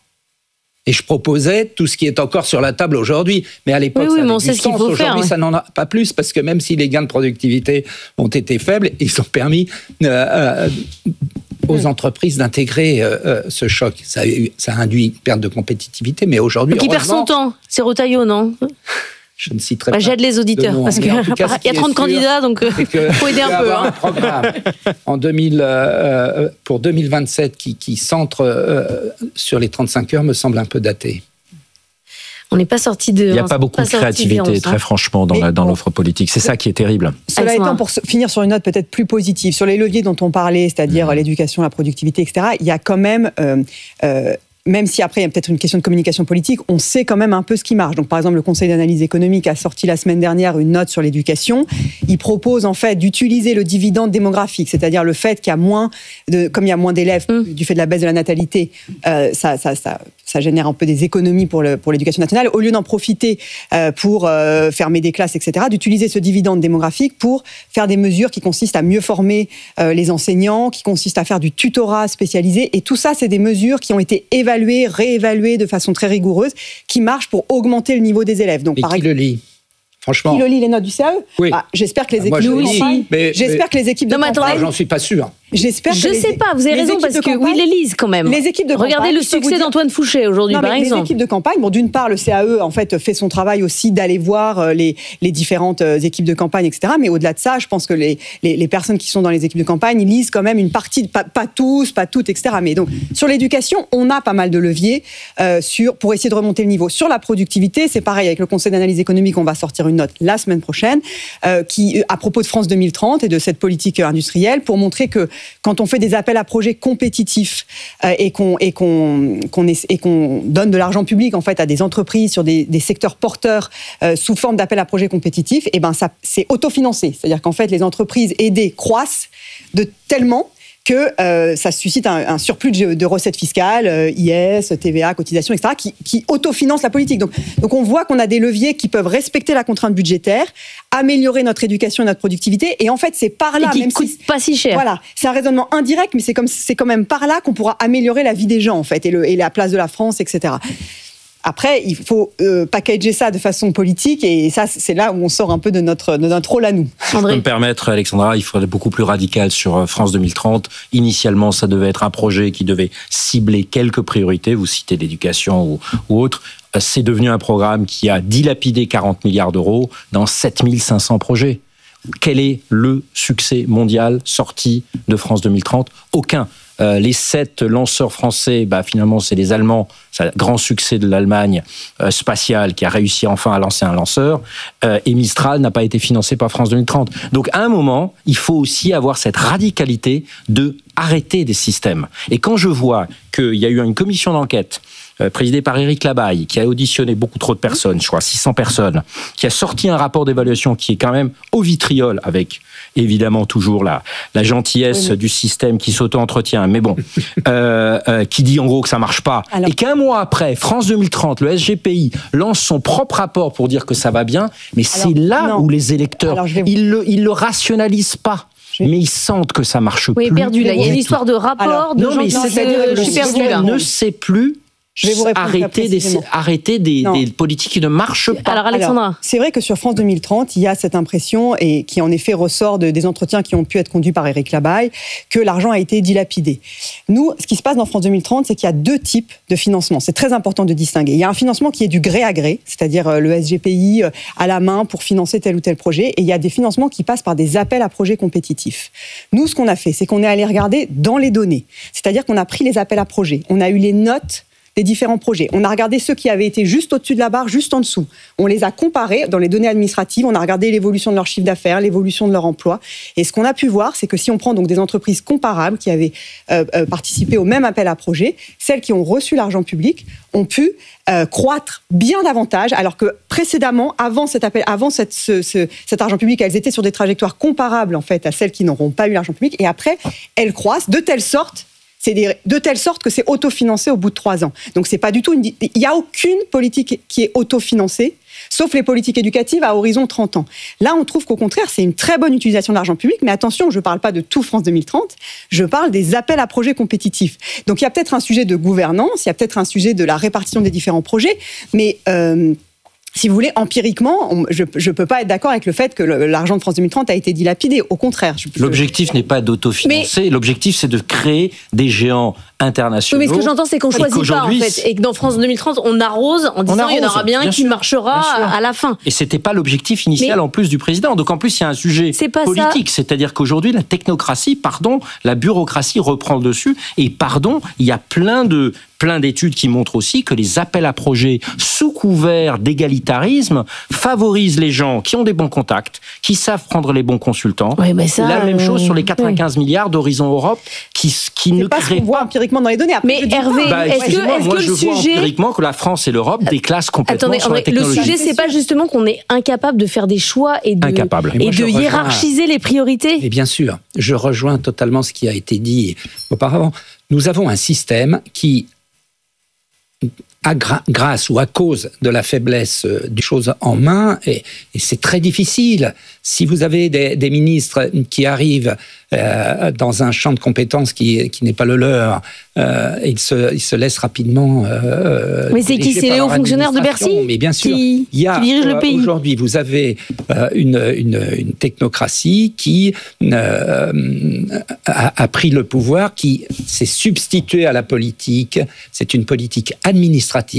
[SPEAKER 20] Et je proposais tout ce qui est encore sur la table aujourd'hui. Mais à l'époque,
[SPEAKER 17] oui, oui,
[SPEAKER 20] ça avait du sens. Aujourd'hui,
[SPEAKER 17] faire, ouais.
[SPEAKER 20] ça n'en a pas plus, parce que même si les gains de productivité ont été faibles, ils ont permis euh, euh, aux entreprises d'intégrer euh, ce choc. Ça a, eu, ça a induit une perte de compétitivité, mais aujourd'hui...
[SPEAKER 17] Qui perd son temps, c'est Retailleau, non ?
[SPEAKER 20] Je ne citerai
[SPEAKER 17] bah,
[SPEAKER 20] pas.
[SPEAKER 17] J'aide les auditeurs,
[SPEAKER 20] nom,
[SPEAKER 17] parce qu'il y a trente candidats, donc il faut aider un peu.
[SPEAKER 20] Hein. Un programme en deux mille, euh, pour deux mille vingt-sept qui, qui centre euh, sur les trente-cinq heures me semble un peu daté.
[SPEAKER 17] On n'est pas sorti de...
[SPEAKER 18] Il n'y a pas beaucoup pas de créativité, très franchement, dans, la, dans l'offre politique. C'est ça qui est terrible.
[SPEAKER 19] Cela étant, pour finir sur une note peut-être plus positive, sur les leviers dont on parlait, c'est-à-dire mmh. l'éducation, la productivité, et cetera, il y a quand même... Euh, euh, même si après il y a peut-être une question de communication politique, on sait quand même un peu ce qui marche. Donc par exemple, le Conseil d'analyse économique a sorti la semaine dernière une note sur l'éducation. Il propose en fait d'utiliser le dividende démographique, c'est-à-dire le fait qu'il y a moins de, comme il y a moins d'élèves mmh. du fait de la baisse de la natalité, euh, ça, ça, ça, ça génère un peu des économies pour, le, pour l'éducation nationale. Au lieu d'en profiter euh, pour euh, fermer des classes, et cetera, d'utiliser ce dividende démographique pour faire des mesures qui consistent à mieux former euh, les enseignants, qui consistent à faire du tutorat spécialisé. Et tout ça, c'est des mesures qui ont été évaluées évaluer, réévaluer de façon très rigoureuse, qui marche pour augmenter le niveau des élèves. Donc,
[SPEAKER 20] et
[SPEAKER 19] par
[SPEAKER 20] qui
[SPEAKER 19] exemple,
[SPEAKER 20] le lit Franchement.
[SPEAKER 19] Qui le lit les notes du C A E
[SPEAKER 20] Oui.
[SPEAKER 19] Bah, j'espère que les équipes
[SPEAKER 20] ah,
[SPEAKER 19] de
[SPEAKER 20] campagne. Mais,
[SPEAKER 19] j'espère
[SPEAKER 20] mais...
[SPEAKER 19] que les équipes de
[SPEAKER 17] non,
[SPEAKER 19] campagne.
[SPEAKER 20] J'en suis pas sûr.
[SPEAKER 19] J'espère.
[SPEAKER 17] Je
[SPEAKER 19] que
[SPEAKER 17] sais
[SPEAKER 19] les...
[SPEAKER 17] pas. Vous avez
[SPEAKER 19] les
[SPEAKER 17] raison parce que
[SPEAKER 19] campagne,
[SPEAKER 17] oui, les lisent quand même.
[SPEAKER 19] Les équipes de
[SPEAKER 17] Regardez
[SPEAKER 19] campagne,
[SPEAKER 17] le succès
[SPEAKER 19] dire...
[SPEAKER 17] d'Antoine Fouché aujourd'hui,
[SPEAKER 19] non,
[SPEAKER 17] par
[SPEAKER 19] mais
[SPEAKER 17] exemple.
[SPEAKER 19] Les équipes de campagne. Bon, d'une part, le C A E en fait fait son travail aussi d'aller voir les les différentes équipes de campagne, et cetera. Mais au-delà de ça, je pense que les les, les personnes qui sont dans les équipes de campagne ils lisent quand même une partie, pas, pas tous, pas toutes, et cetera. Mais donc sur l'éducation, on a pas mal de leviers euh, sur pour essayer de remonter le niveau. Sur la productivité, c'est pareil avec le Conseil d'analyse économique, on va sortir une note la semaine prochaine euh, qui à propos de France deux mille trente et de cette politique industrielle pour montrer que quand on fait des appels à projets compétitifs euh, et qu'on et qu'on qu'on est, et qu'on donne de l'argent public en fait à des entreprises sur des, des secteurs porteurs euh, sous forme d'appels à projets compétitifs, et ben ça c'est autofinancé, c'est-à-dire qu'en fait les entreprises aidées croissent de tellement que euh, ça suscite un, un surplus de, de recettes fiscales, euh, I S, T V A, cotisations, et cetera, qui, qui autofinancent la politique. Donc, donc on voit qu'on a des leviers qui peuvent respecter la contrainte budgétaire, améliorer notre éducation et notre productivité, et en fait c'est par là...
[SPEAKER 17] Et qui
[SPEAKER 19] même
[SPEAKER 17] coûte
[SPEAKER 19] si,
[SPEAKER 17] pas si cher.
[SPEAKER 19] Voilà, c'est un raisonnement indirect, mais c'est, comme, c'est quand même par là qu'on pourra améliorer la vie des gens, en fait, et, le, et la place de la France, et cetera. Après, il faut euh, packager ça de façon politique, et ça, c'est là où on sort un peu de notre, de notre rôle à nous.
[SPEAKER 18] Je peux me permettre, Alexandra, il faudrait être beaucoup plus radical sur France deux mille trente. Initialement, ça devait être un projet qui devait cibler quelques priorités, vous citez l'éducation ou, ou autre. C'est devenu un programme qui a dilapidé quarante milliards d'euros dans sept mille cinq cents projets. Quel est le succès mondial sorti de France deux mille trente ? Aucun. Euh, les sept lanceurs français, bah, finalement, c'est les Allemands. C'est un grand succès de l'Allemagne euh, spatiale qui a réussi enfin à lancer un lanceur. Euh, et Mistral n'a pas été financé par France deux mille trente. Donc, à un moment, il faut aussi avoir cette radicalité de arrêter des systèmes. Et quand je vois qu'il y a eu une commission d'enquête euh, présidée par Éric Labaille, qui a auditionné beaucoup trop de personnes, je crois six cents personnes, qui a sorti un rapport d'évaluation qui est quand même au vitriol, avec évidemment toujours la, la gentillesse oui, mais... du système qui s'auto-entretient, mais bon, euh, euh, qui dit en gros que ça marche pas. Alors... Et qu'un mois après, France deux mille trente, le S G P I lance son propre rapport pour dire que ça va bien, mais Alors, c'est là non. où les électeurs, vais... ils le, ils le rationalisent pas. Mais ils sentent que ça marche
[SPEAKER 17] oui,
[SPEAKER 18] plus.
[SPEAKER 17] Oui, perdu. Là, il y a une histoire de rapport.
[SPEAKER 18] Alors,
[SPEAKER 17] de
[SPEAKER 18] non, mais
[SPEAKER 17] gens
[SPEAKER 18] c'est-à-dire que
[SPEAKER 17] je suis perdu là.
[SPEAKER 18] ne sait plus. Je vais vous arrêter des, arrêter des, des politiques qui ne marchent pas.
[SPEAKER 17] Alors, Alexandra.
[SPEAKER 19] Alors, c'est vrai que sur France deux mille trente, il y a cette impression, et qui en effet ressort de, des entretiens qui ont pu être conduits par Éric Labaille, que l'argent a été dilapidé. Nous, ce qui se passe dans France deux mille trente, c'est qu'il y a deux types de financement. C'est très important de distinguer. Il y a un financement qui est du gré à gré, c'est-à-dire le S G P I à la main pour financer tel ou tel projet, et il y a des financements qui passent par des appels à projets compétitifs. Nous, ce qu'on a fait, c'est qu'on est allé regarder dans les données. C'est-à-dire qu'on a pris les appels à projets, on a eu les notes des différents projets. On a regardé ceux qui avaient été juste au-dessus de la barre, juste en dessous. On les a comparés dans les données administratives, on a regardé l'évolution de leur chiffre d'affaires, l'évolution de leur emploi. Et ce qu'on a pu voir, c'est que si on prend donc des entreprises comparables qui avaient euh, euh, participé au même appel à projet, celles qui ont reçu l'argent public ont pu euh, croître bien davantage, alors que précédemment, avant cet appel, avant cette, ce, ce, cet argent public, elles étaient sur des trajectoires comparables en fait à celles qui n'auront pas eu l'argent public. Et après, elles croissent de telle sorte C'est des, de telle sorte que c'est autofinancé au bout de trois ans. Donc c'est pas du tout une... Il n'y a aucune politique qui est autofinancée, sauf les politiques éducatives à horizon trente ans. Là, on trouve qu'au contraire, c'est une très bonne utilisation de l'argent public, mais attention, je ne parle pas de tout France deux mille trente, je parle des appels à projets compétitifs. Donc il y a peut-être un sujet de gouvernance, il y a peut-être un sujet de la répartition des différents projets, mais... Euh, si vous voulez, empiriquement, on, je ne peux pas être d'accord avec le fait que le, l'argent de France deux mille trente a été dilapidé. Au contraire. Je, je...
[SPEAKER 18] L'objectif n'est pas d'autofinancer. Mais... L'objectif, c'est de créer des géants internationaux.
[SPEAKER 17] Oui, mais ce que j'entends, c'est qu'on ne choisit pas, en fait. Et que dans France deux mille trente, on arrose en disant qu'il y en aura bien, bien qui sûr, marchera à la fin.
[SPEAKER 18] Et ce n'était pas l'objectif initial, mais... en plus, du président. Donc, en plus, il y a un sujet politique. Ça. C'est-à-dire qu'aujourd'hui, la technocratie, pardon, la bureaucratie reprend le dessus. Et pardon, il y a plein de... plein d'études qui montrent aussi que les appels à projets sous couvert d'égalitarisme favorisent les gens qui ont des bons contacts, qui savent prendre les bons consultants.
[SPEAKER 17] Oui, mais ça,
[SPEAKER 18] la même chose sur les quatre-vingt-quinze oui. milliards d'Horizon Europe qui, qui ne
[SPEAKER 19] pas
[SPEAKER 18] créent
[SPEAKER 19] ce qu'on voit empiriquement dans les données. Après,
[SPEAKER 17] mais Hervé,
[SPEAKER 18] bah,
[SPEAKER 17] est-ce que, est-ce
[SPEAKER 18] moi,
[SPEAKER 17] que
[SPEAKER 18] je
[SPEAKER 17] le
[SPEAKER 18] vois
[SPEAKER 17] sujet...
[SPEAKER 18] empiriquement que la France et l'Europe déclassent complètement
[SPEAKER 17] Attendez,
[SPEAKER 18] sur
[SPEAKER 17] André,
[SPEAKER 18] la technologie.
[SPEAKER 17] Le sujet, c'est pas justement qu'on est incapable de faire des choix et de,
[SPEAKER 18] incapable.
[SPEAKER 17] et de hiérarchiser les priorités.
[SPEAKER 20] Et bien sûr, je rejoins totalement ce qui a été dit auparavant. Nous avons un système qui à gra- grâce ou à cause de la faiblesse euh, des choses en main, et, et c'est très difficile. Si vous avez des, des ministres qui arrivent euh, dans un champ de compétences qui, qui n'est pas le leur, euh, ils, se, ils se laissent rapidement... Euh,
[SPEAKER 17] mais c'est qui? C'est les hauts fonctionnaires de Bercy?
[SPEAKER 20] Mais bien sûr.
[SPEAKER 17] Qui,
[SPEAKER 20] il y a,
[SPEAKER 17] qui dirigent le pays.
[SPEAKER 20] Aujourd'hui, vous avez euh, une, une, une technocratie qui euh, a, a pris le pouvoir, qui s'est substituée à la politique. C'est une politique administrative